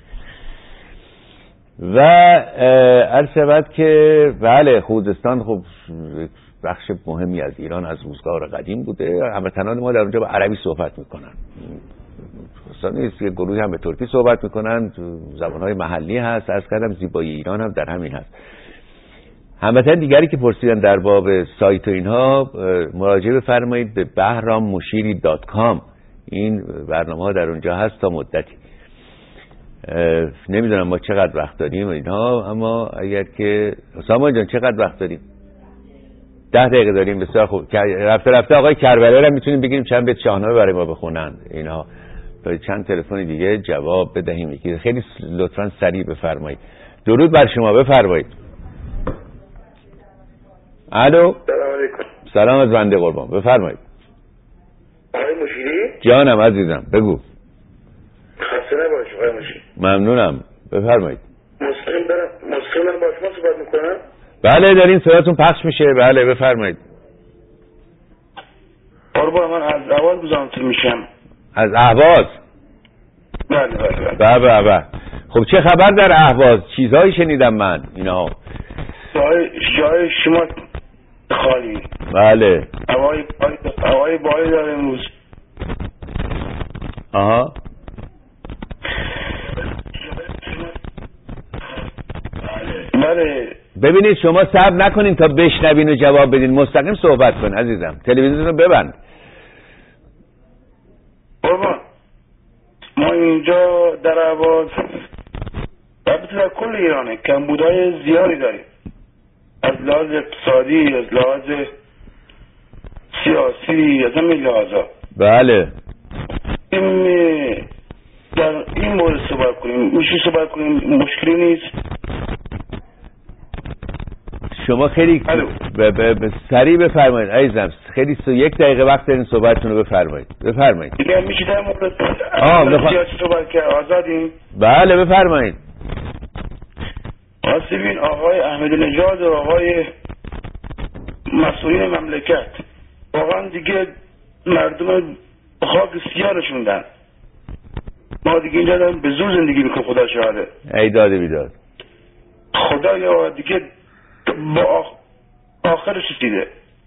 Speaker 5: و عرض شود که بله خوزستان خب بخش مهمی از ایران از روزگار قدیم بوده. هموطنان ما در اونجا به عربی صحبت میکنن، اصلا نیست که گروهی هم به ترکی صحبت میکنن، زبانهای محلی هست. عرض کردم زیبایی ایران هم در همین هست. هموطن دیگری که پرسیدن در باب سایت و اینها مراجعه بفرمایید به بهرام مشیری دات کام. این برنامه ها در اونجا هست تا مدتی. نمیدونم ما چقدر وقت داریم و اینها، اما اگر که سامان جان چقدر وقت داریم؟ ده دقیقه داریم. بسیار خوب. رفته رفته آقای کربلایی رو میتونیم بگیریم چند بیت شاهنامه برای ما بخونن اینها تا چند تلفن دیگه جواب بدهیم. یکی خیلی لطفاً سریع بفرمایید. درود بر شما، بفرمایید. الو.
Speaker 10: سلام علیکم.
Speaker 5: سلام از بنده قربان، بفرمایید.
Speaker 10: آقای مشیری؟
Speaker 5: جانم عزیزم بگو.
Speaker 10: خسته نباش آقای مشیری.
Speaker 5: ممنونم، بفرمایید.
Speaker 10: مستقیم دارم مستقیم دارم با شما صحبت میکنم.
Speaker 5: بله دارین صداتون پخش میشه. بله بفرمایید.
Speaker 10: قربان من از اهواز گزارش میشم.
Speaker 5: از اهواز؟
Speaker 10: بله بله
Speaker 5: بله بله بله. خب چه خبر در اهواز؟ چیزایی شنیدم من اینا.
Speaker 10: جای جای شما خالی.
Speaker 5: بله.
Speaker 10: هوای هوای باری داره امروز.
Speaker 5: آها.
Speaker 10: بله.
Speaker 5: ببینید شما صبر نکنین تا بشنوین و جواب بدین، مستقیم صحبت کن عزیزم. تلویزیون رو ببند.
Speaker 10: قربان ما اینجا در اهواز البته در کل ایرانه کمبودهای زیادی داریم، از لحاظ اقتصادی، از لحاظ سیاسی، از همین لحاظا.
Speaker 5: بله.
Speaker 10: این در این مورد صحبت کنیم، میشه صحبت کنیم، مشکلی نیست.
Speaker 5: شما خیلی ب... ب... ب... سریع بفرمایید عزیزم، خیلی سو یک دقیقه وقت دارین صحبتتون رو بفرمایید. بفرمایید.
Speaker 10: دیگه میشه در مورد
Speaker 5: آه بفرمایید.
Speaker 10: سیاسی صحبت که آزادیم.
Speaker 5: بله بفرمایید.
Speaker 10: آسیبین آقای احمدی نژاد و آقای مسئولین مملکت واقعا دیگه مردم خاک سیاه نشوندن. ما دیگه اینجا داریم به زور زندگی میکنیم. خدا شاهده.
Speaker 5: ای داده بیداد.
Speaker 10: خدا یا دیگه با آخرش رسیده.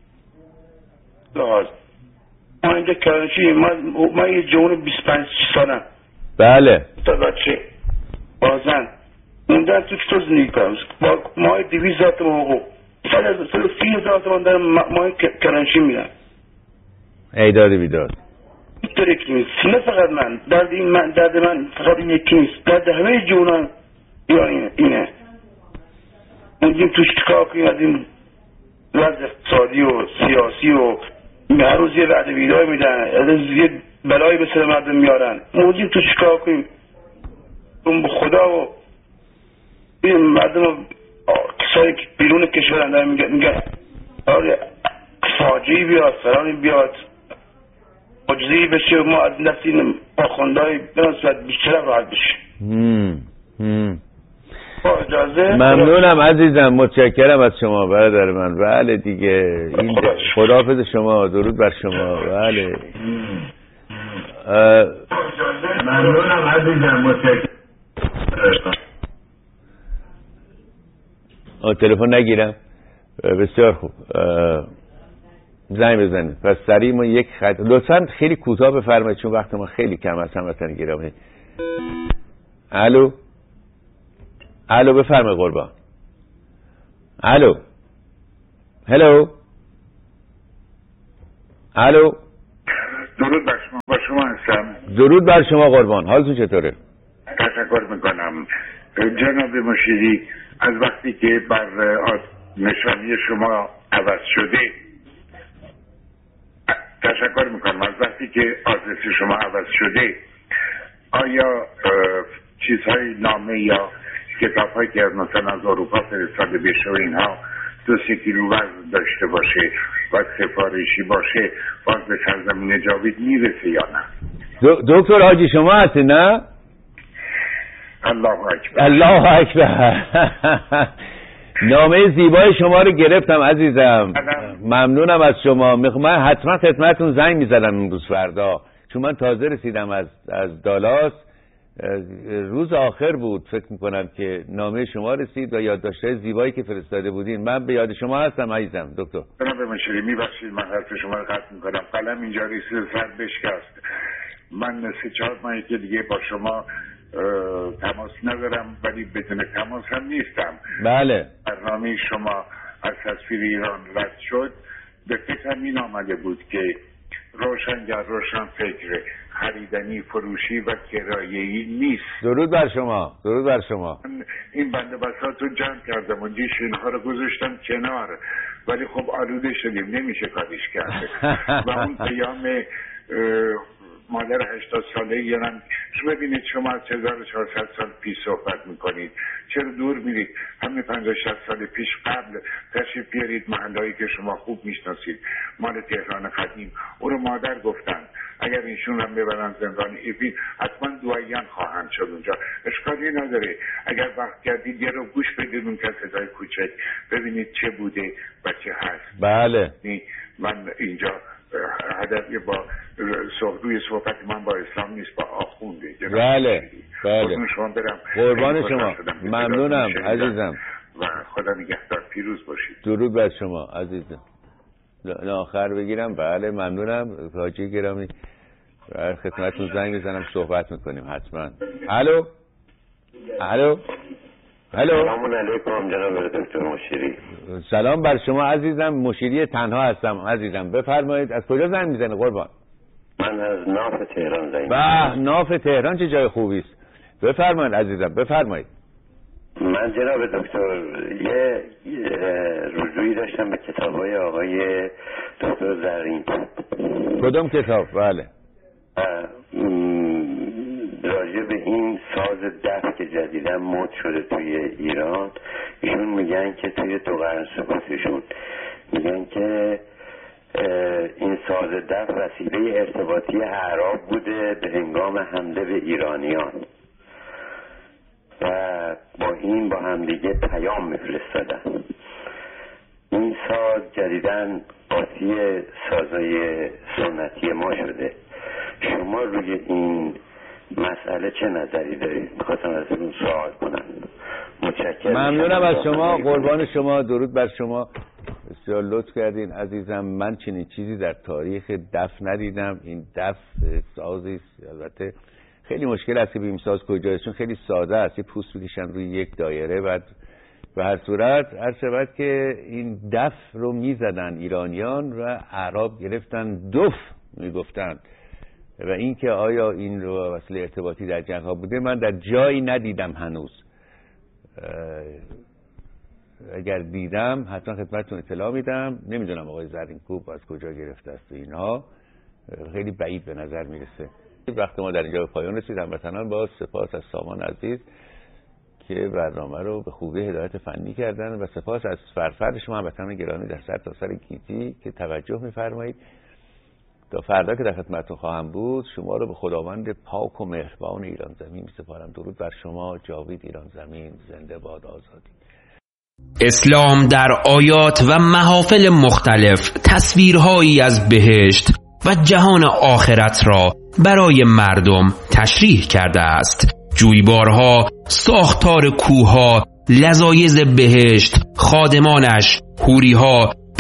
Speaker 10: لحاظ ما اینجا کرانشی، ما ما یه جوان بیست و پنج سالم.
Speaker 5: بله.
Speaker 10: تا بچه بازن موندن تو چطور زندگی کنم با ماه دویست هزار تومان حقوق، صد هزار سی هزار تومان دارم ماه کرانشی میدن.
Speaker 5: ای داده بیداد.
Speaker 10: اینطور یکی نیست، نه فقط من درد این من درد من فقط این یکی نیست، درد همه جوانان ایران اینه. موندیم توش چیکار کنیم از این وضع اقتصادی و سیاسی و هر روز یه وعده بیدار میدن، هر روز یه بلایی به سر مردم میارن. موندیم توش چیکار کنیم؟ اون به خدا و این مردم کسایی که بیرون کشورن دارن میگن میگن آره فاجعه‌ای بیاد، فرانی بیاد، معجزه‌ای بشه و ما از این دست این آخوندهای بناسبت بیشتر راحت بشه.
Speaker 5: ممنونم عزیزم، متشکرم از شما برادر من. بله دیگه این خداحافظ شما، درود بر شما. بله
Speaker 10: ممنونم عزیزم، متشکرم.
Speaker 5: تلفن نگیرم. بسیار خوب. زنگ بزنید. پس سریع ما یک خط لطفاً خیلی کوتاه بفرمایید چون وقت ما خیلی کم است هموطن گرامی. الو الو بفرمایید قربان. الو هلو الو
Speaker 12: درود بر شما. با شما هستم.
Speaker 5: درود بر شما قربان. حالتون چطوره؟
Speaker 12: تشکر میکنم جناب مشیری. از وقتی که بر نشانی شما عوض شده تشکر میکنم از وقتی که آدرس شما عوض شده آیا چیزهای نامه یا کتاب هایی که مثلا از اروپا فرستاده بشه و اینها دو سه کیلو وزن داشته باشه و سفارشی باشه باز به سرزمین جاوید میرسه یا نه؟
Speaker 5: دکتر حاجی شما هستی نه؟
Speaker 12: الله اکبر.
Speaker 5: الله اکبر. نامه زیبای شما رو گرفتم عزیزم. ممنونم از شما. من حتما خدمتتون زنگ میزدم امروز فردا چون من تازه رسیدم از از دالاس. روز آخر بود فکر میکنم که نامه شما رسید و یادداشت‌های زیبایی که فرستاده بودین. من به یاد شما هستم عزیزم دکتر.
Speaker 12: جناب مشیری میبخشید من حرف شما رو قطع میکنم. قلم اینجا رسید سر بشکست. من سه چهار ماهی که دیگه با شما تماس ندارم ولی بدون تماس هم نیستم.
Speaker 5: بله.
Speaker 12: برنامه شما از تصویر ایران رد شد. به فکرم این آمده بود که روشنگر روشن فکر خریدنی فروشی و کرایه‌ای نیست.
Speaker 5: درود بر شما. درود بر شما.
Speaker 12: این بنده بساط رو جمع کردم و دیش اینها رو گذاشتم کنار ولی خب آلوده شدیم نمیشه کاریش کرد و اون پیام مادر هشتاد ساله یعنی شما ببینید شما از هزار و چهارصد سال پیش صحبت میکنید چرا دور میرید؟ همین پنجاه شصت سال پیش قبل تشریف بیارید محلهایی که شما خوب میشناسید مال تهران قدیم او رو مادر گفتن اگر ایشون هم ببرن زندان ایفین حتما دعایان خواهند شد اونجا. اشکالی نداره اگر وقت کردید یه رو گوش بدید اون کسیدهای کوچک ببینید چه بوده و چه هست.
Speaker 5: بله.
Speaker 12: من اینجا هدفی با روی صحبت من با اسلام نیست با آخونده.
Speaker 5: بله بله.
Speaker 12: شما برم.
Speaker 5: قربان شما. ممنونم عزیزم
Speaker 12: و خدا نگهدار. پیروز باشید.
Speaker 5: درود بر شما عزیزم. آخر بگیرم. بله ممنونم حاجی گرامی. بر خدمتتون زنگ میزنم صحبت میکنیم حتما. الو الو الو.
Speaker 13: سلام علیکم جناب دکتر مشیری.
Speaker 5: سلام بر شما عزیزم. مشیری تنها هستم عزیزم. بفرمایید از کجا زنگ میزنه قربان؟
Speaker 13: من از ناف تهران زنگ
Speaker 5: به ناف تهران چه جای خوبی است. بفرمایید عزیزم بفرمایید.
Speaker 13: من جناب دکتر یه, یه رجوعی داشتم به کتابای آقای دکتر زرین.
Speaker 5: کدوم کتاب؟ بله.
Speaker 13: راجع به این ساز دف که جدیداً مد شده توی ایران ایشون میگن که توی دو قرن سکوتشون میگن که این ساز دف وسیله ارتباطی اعراب بوده به هنگام حمله به ایرانیان و با این با همدیگه پیام میفرستادن. این ساز جدیداً قاطی سازای سنتی ما شده. شما روی این مسئله چه نظری دارید؟ می‌خواستم ازتون سوال کنم. متشکرم.
Speaker 5: ممنونم از شما. قربان شما. درود بر شما. بسیار لطف کردین عزیزم. من چنین چیزی در تاریخ دف ندیدم. این دف سازی البته خیلی مشکل است که ببینیم ساز کجاست چون خیلی ساده است. یه پوست میکشن روی یک دایره بعد به هر صورت هر شود که این دف رو میزدن ایرانیان و اعراب گرفتن دف میگفتن و این که آیا این رو وسیله ارتباطی در جنگ ها بوده من در جایی ندیدم هنوز. اگر دیدم حتما خدمتتون اطلاع میدم. نمیدونم آقای زرینکوب از کجا گرفته است و اینها خیلی بعید به نظر میرسه. وقت ما در اینجا به پایان رسید. هموطنان با سپاس از سامان عزیز که برنامه رو به خوبی هدایت فنی کردن و سپاس از فرفر شما هموطنان گرامی در سر تا سر گیتی که توجه میفرمایید. تا فردا که در خدمتتون خواهم بود شما رو به خداوند پاک و مهربان ایران زمین می‌سپارم. درود بر شما. جاوید ایران زمین. زنده باد آزادی.
Speaker 1: اسلام در آیات و محافل مختلف تصویرهایی از بهشت و جهان آخرت را برای مردم تشریح کرده است. جویبارها، ساختار کوهها، لذایذ بهشت، خادمانش، حوریها،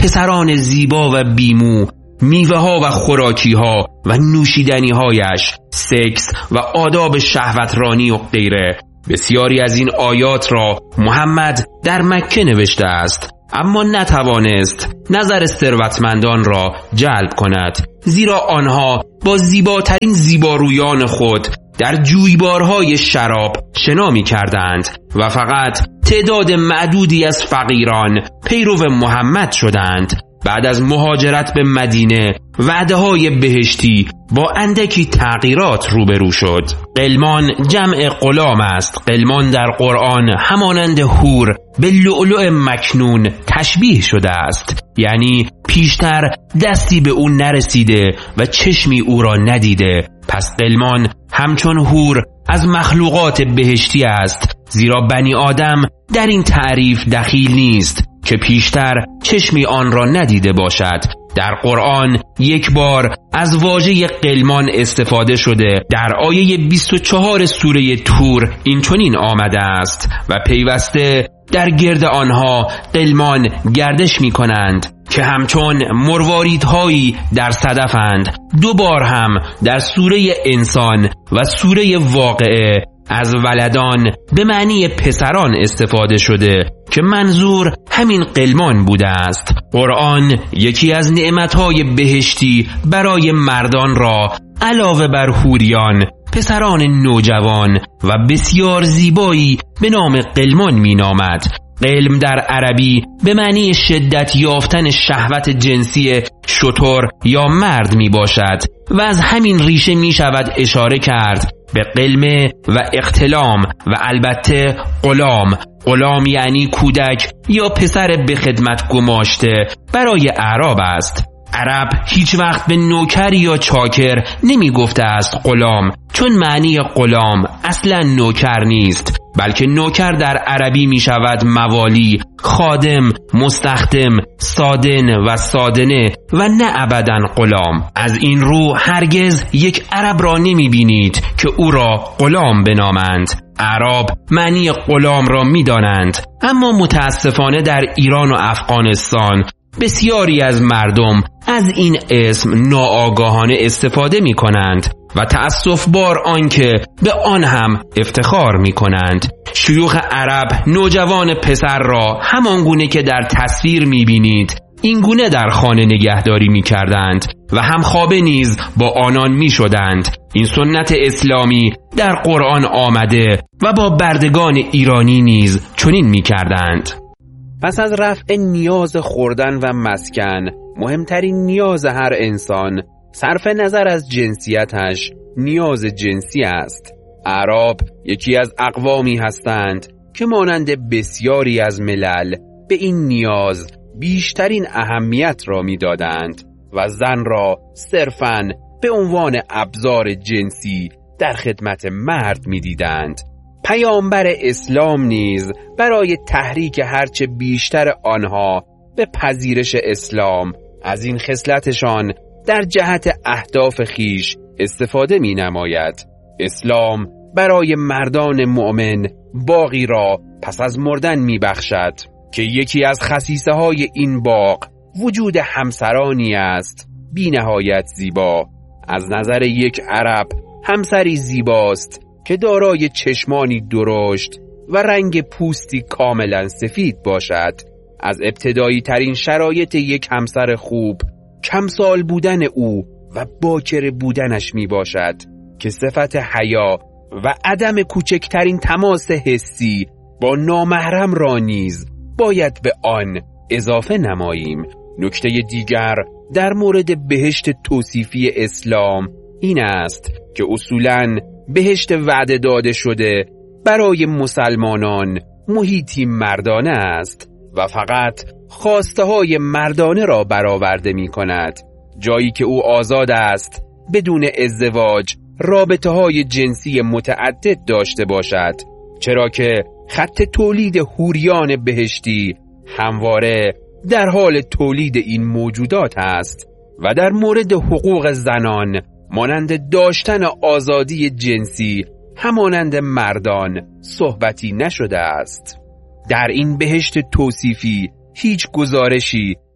Speaker 14: پسران زیبا و بیمو، میوه ها و خوراکی ها و نوشیدنی هایش، سکس و آداب شهوترانی و غیره. بسیاری از این آیات را محمد در مکه نوشته است، اما نتوانست نظر ثروتمندان را جلب کند، زیرا آنها با زیباترین زیبارویان خود در جویبارهای شراب شنا می کردند و فقط تعداد معدودی از فقیران پیرو محمد شدند. بعد از مهاجرت به مدینه وعده های بهشتی با اندکی تغییرات روبرو شد. قلمان جمع غلام است. قلمان در قرآن همانند حور به لؤلؤ مکنون تشبیه شده است، یعنی پیشتر دستی به او نرسیده و چشمی او را ندیده. پس قلمان همچون حور از مخلوقات بهشتی است، زیرا بنی آدم در این تعریف دخیل نیست که پیشتر چشمی آن را ندیده باشد. در قرآن یک بار از واژه قلمان استفاده شده. در آیه بیست و چهار سوره طور این چنین آمده است: و پیوسته در گرد آنها قلمان گردش می کنند که همچون مرواریدهایی در صدفند. دو بار هم در سوره انسان و سوره واقعه از ولدان به معنی پسران استفاده شده که منظور همین قلمان بوده است. قرآن یکی از نعمتهای بهشتی برای مردان را علاوه بر حوریان، پسران نوجوان و بسیار زیبایی به نام قلمان می نامد. قلم در عربی به معنی شدت یافتن شهوت جنسی شتر یا مرد می باشد و از همین ریشه می شود اشاره کرد به قلمه و اقتلام و البته غلام. غلام یعنی کودک یا پسر به خدمت گماشته برای اعراب است. عرب هیچ وقت به نوکر یا چاکر نمی گفته است غلام، چون معنی غلام اصلا نوکر نیست، بلکه نوکر در عربی می شود موالی، خادم، مستخدم، سادن و سادنه و نه ابداً غلام. از این رو هرگز یک عرب را نمی بینید که او را غلام بنامند. اعراب معنی غلام را می دانند، اما متاسفانه در ایران و افغانستان بسیاری از مردم از این اسم ناآگاهانه استفاده می کنند و تأسف بار آنکه به آن هم افتخار می کنند. شیوخ عرب نوجوان پسر را همان گونه که در تصویر می بینید این گونه در خانه نگهداری می کردند و همخوابه نیز با آنان می شدند. این سنت اسلامی در قرآن آمده و با بردگان ایرانی نیز چنین می کردند.
Speaker 1: پس از رفع نیاز خوردن و مسکن، مهمترین نیاز هر انسان صرف نظر از جنسیتش نیاز جنسی است. اعراب یکی از اقوامی هستند که مانند بسیاری از ملل به این نیاز بیشترین اهمیت را می‌دادند و زن را صرفاً به عنوان ابزار جنسی در خدمت مرد می‌دیدند. پیامبر اسلام نیز برای تحریک هرچه بیشتر آنها به پذیرش اسلام از این خصلتشان در جهت اهداف خیش استفاده می نماید. اسلام برای مردان مؤمن باغی را پس از مردن می بخشد که یکی از خصیصه های این باغ وجود همسرانی است بی نهایت زیبا. از نظر یک عرب همسری زیباست که دارای چشمانی درشت و رنگ پوستی کاملا سفید باشد. از ابتدایی ترین شرایط یک همسر خوب کم سال بودن او و باکره بودنش می باشد که صفت حیا و عدم کوچکترین تماس حسی با نامحرم را نیز باید به آن اضافه نماییم. نکته دیگر در مورد بهشت توصیفی اسلام این است که اصولاً بهشت وعده داده شده برای مسلمانان محیطی مردانه است و فقط خواسته های مردانه را برآورده می کند، جایی که او آزاد است بدون ازدواج رابطه های جنسی متعدد داشته باشد، چرا که خط تولید حوریان بهشتی همواره در حال تولید این موجودات است و در مورد حقوق زنان مانند داشتن آزادی جنسی همانند مردان صحبتی نشده است. در این بهشت توصیفی هیچ گزارشی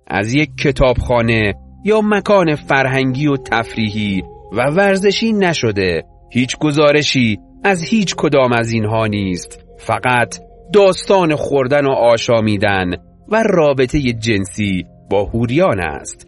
Speaker 14: از یک کتابخانه یا مکان فرهنگی و تفریحی و ورزشی نشده. هیچ گزارشی از هیچ کدام از اینها نیست. فقط داستان خوردن و آشامیدن و رابطه جنسی با حوریان است.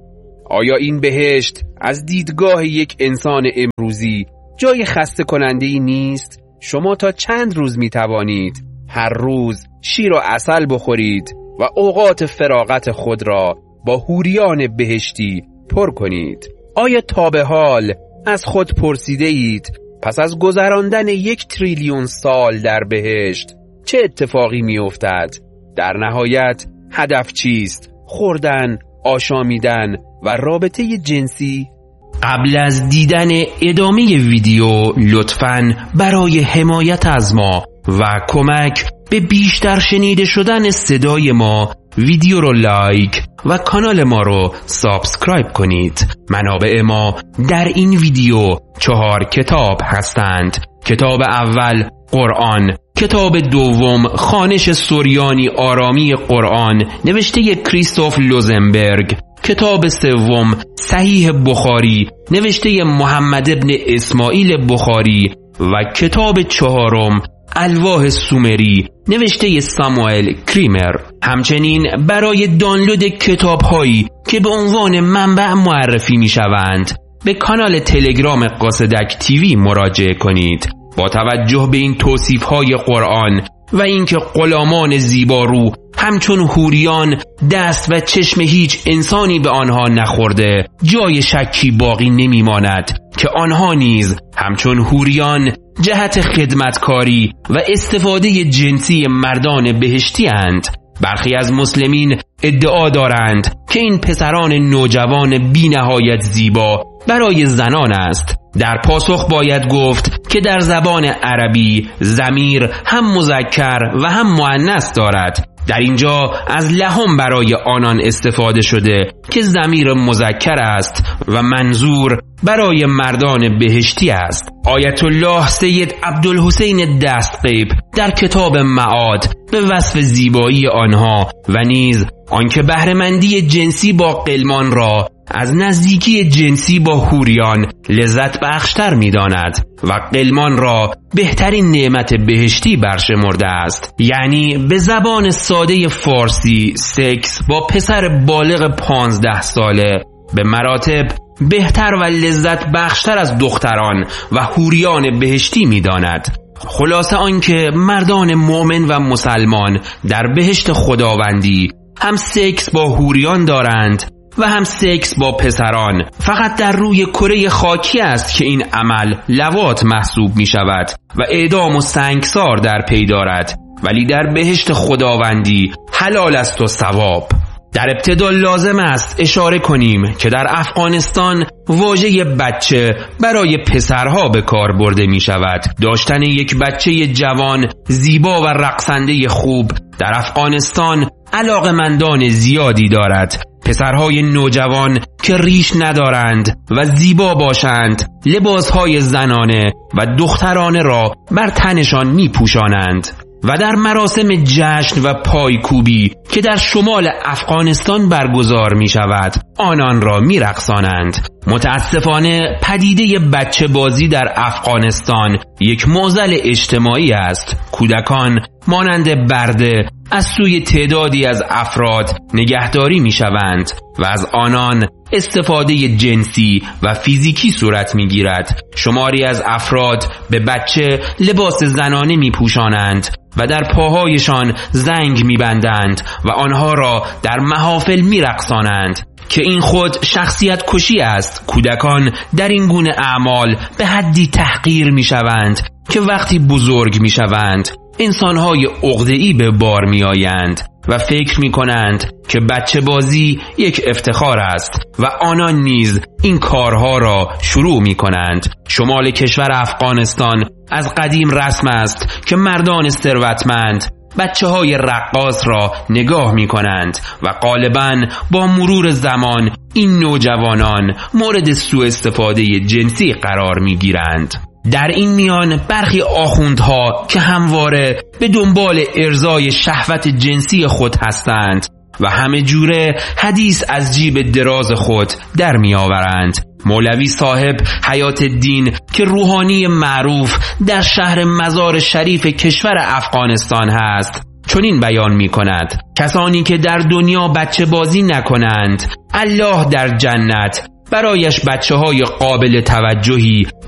Speaker 14: آیا این بهشت از دیدگاه یک انسان امروزی جای خسته کننده‌ای نیست؟ شما تا چند روز می توانید هر روز شیر و عسل بخورید و اوقات فراغت خود را با حوریان بهشتی پر کنید؟ آیا تا به حال از خود پرسیده اید پس از گذراندن یک تریلیون سال در بهشت چه اتفاقی می افتد؟ در نهایت هدف چیست؟ خوردن، آشامیدن و رابطه جنسی؟ قبل از دیدن ادامه ویدیو لطفاً برای حمایت از ما و کمک به بیشتر شنیده شدن صدای ما ویدیو رو لایک و کانال ما رو سابسکرایب کنید. منابع ما در این ویدیو چهار کتاب هستند. کتاب اول قرآن، کتاب دوم خوانش سوریانی آرامی قرآن نوشته کریستوف لوزنبرگ، کتاب سوم صحیح بخاری نوشته محمد ابن اسماعیل بخاری و کتاب چهارم الواح سومری نوشته ساموئل کریمر. همچنین برای دانلود کتاب هایی که به عنوان منبع معرفی می شوند به کانال تلگرام قاصدک تیوی مراجعه کنید. با توجه به این توصیف های قرآن و اینکه غلامان زیبارو همچون حوریان دست و چشم هیچ انسانی به آنها نخورده، جای شکی باقی نمیماند که آنها نیز همچون حوریان جهت خدمتکاری و استفاده جنسی مردان بهشتی اند. برخی از مسلمین ادعا دارند که این پسران نوجوان بی نهایت زیبا برای زنان است. در پاسخ باید گفت که در زبان عربی ضمیر هم مذکر و هم مؤنث دارد. در اینجا از لحم برای آنان استفاده شده که ضمیر مذکر است و منظور برای مردان بهشتی است. آیت الله سید عبدالحسین دستقیب در کتاب معاد به وصف زیبایی آنها و نیز آنکه بهره‌مندی جنسی با غلمان را از نزدیکی جنسی با حوریان لذت بخشتر می داند و غلمان را بهترین نعمت بهشتی برشمرده است. یعنی به زبان ساده فارسی سکس با پسر بالغ پانزده ساله به مراتب بهتر و لذت بخشتر از دختران و حوریان بهشتی می داند. خلاصه آنکه مردان مؤمن و مسلمان در بهشت خداوندی هم سکس با حوریان دارند و هم سکس با پسران. فقط در روی کره خاکی است که این عمل لواط محسوب می شود و اعدام و سنگسار در پی دارد، ولی در بهشت خداوندی حلال است و ثواب. در ابتدا لازم است اشاره کنیم که در افغانستان واژه بچه برای پسرها به کار برده می شود. داشتن یک بچه جوان زیبا و رقصنده خوب در افغانستان علاقمندان زیادی دارد. پسرهای نوجوان که ریش ندارند و زیبا باشند لباسهای زنانه و دخترانه را بر تنشان می پوشانند و در مراسم جشن و پایکوبی که در شمال افغانستان برگزار می شود آنان را می رقصانند. متاسفانه پدیده بچه بازی در افغانستان یک معضل اجتماعی است. کودکان مانند برده از سوی تعدادی از افراد نگهداری می شوند و از آنان استفاده جنسی و فیزیکی صورت می گیرد. شماری از افراد به بچه لباس زنانه می پوشانند و در پاهایشان زنگ می بندند و آنها را در محافل می رقصانند که این خود شخصیت کشی است. کودکان در این گونه اعمال به حدی تحقیر می شوند که وقتی بزرگ می شوند انسانهای عقده‌ای به بار می آیند و فکر می کنند که بچه بازی یک افتخار است و آنان نیز این کارها را شروع می کنند. شمال کشور افغانستان از قدیم رسم است که مردان ثروتمند بچه های رقاص را نگاه می کنند و غالباً با مرور زمان این نوجوانان مورد سوء استفاده جنسی قرار می گیرند. در این میان برخی آخوندها که همواره به دنبال ارضای شهوت جنسی خود هستند و همه جوره حدیث از جیب دراز خود در می آورند. مولوی صاحب حیات الدین که روحانی معروف در شهر مزار شریف کشور افغانستان هست چنین بیان می کند: کسانی که در دنیا بچه بازی نکنند، الله در جنت برایش بچه های قابل توجهی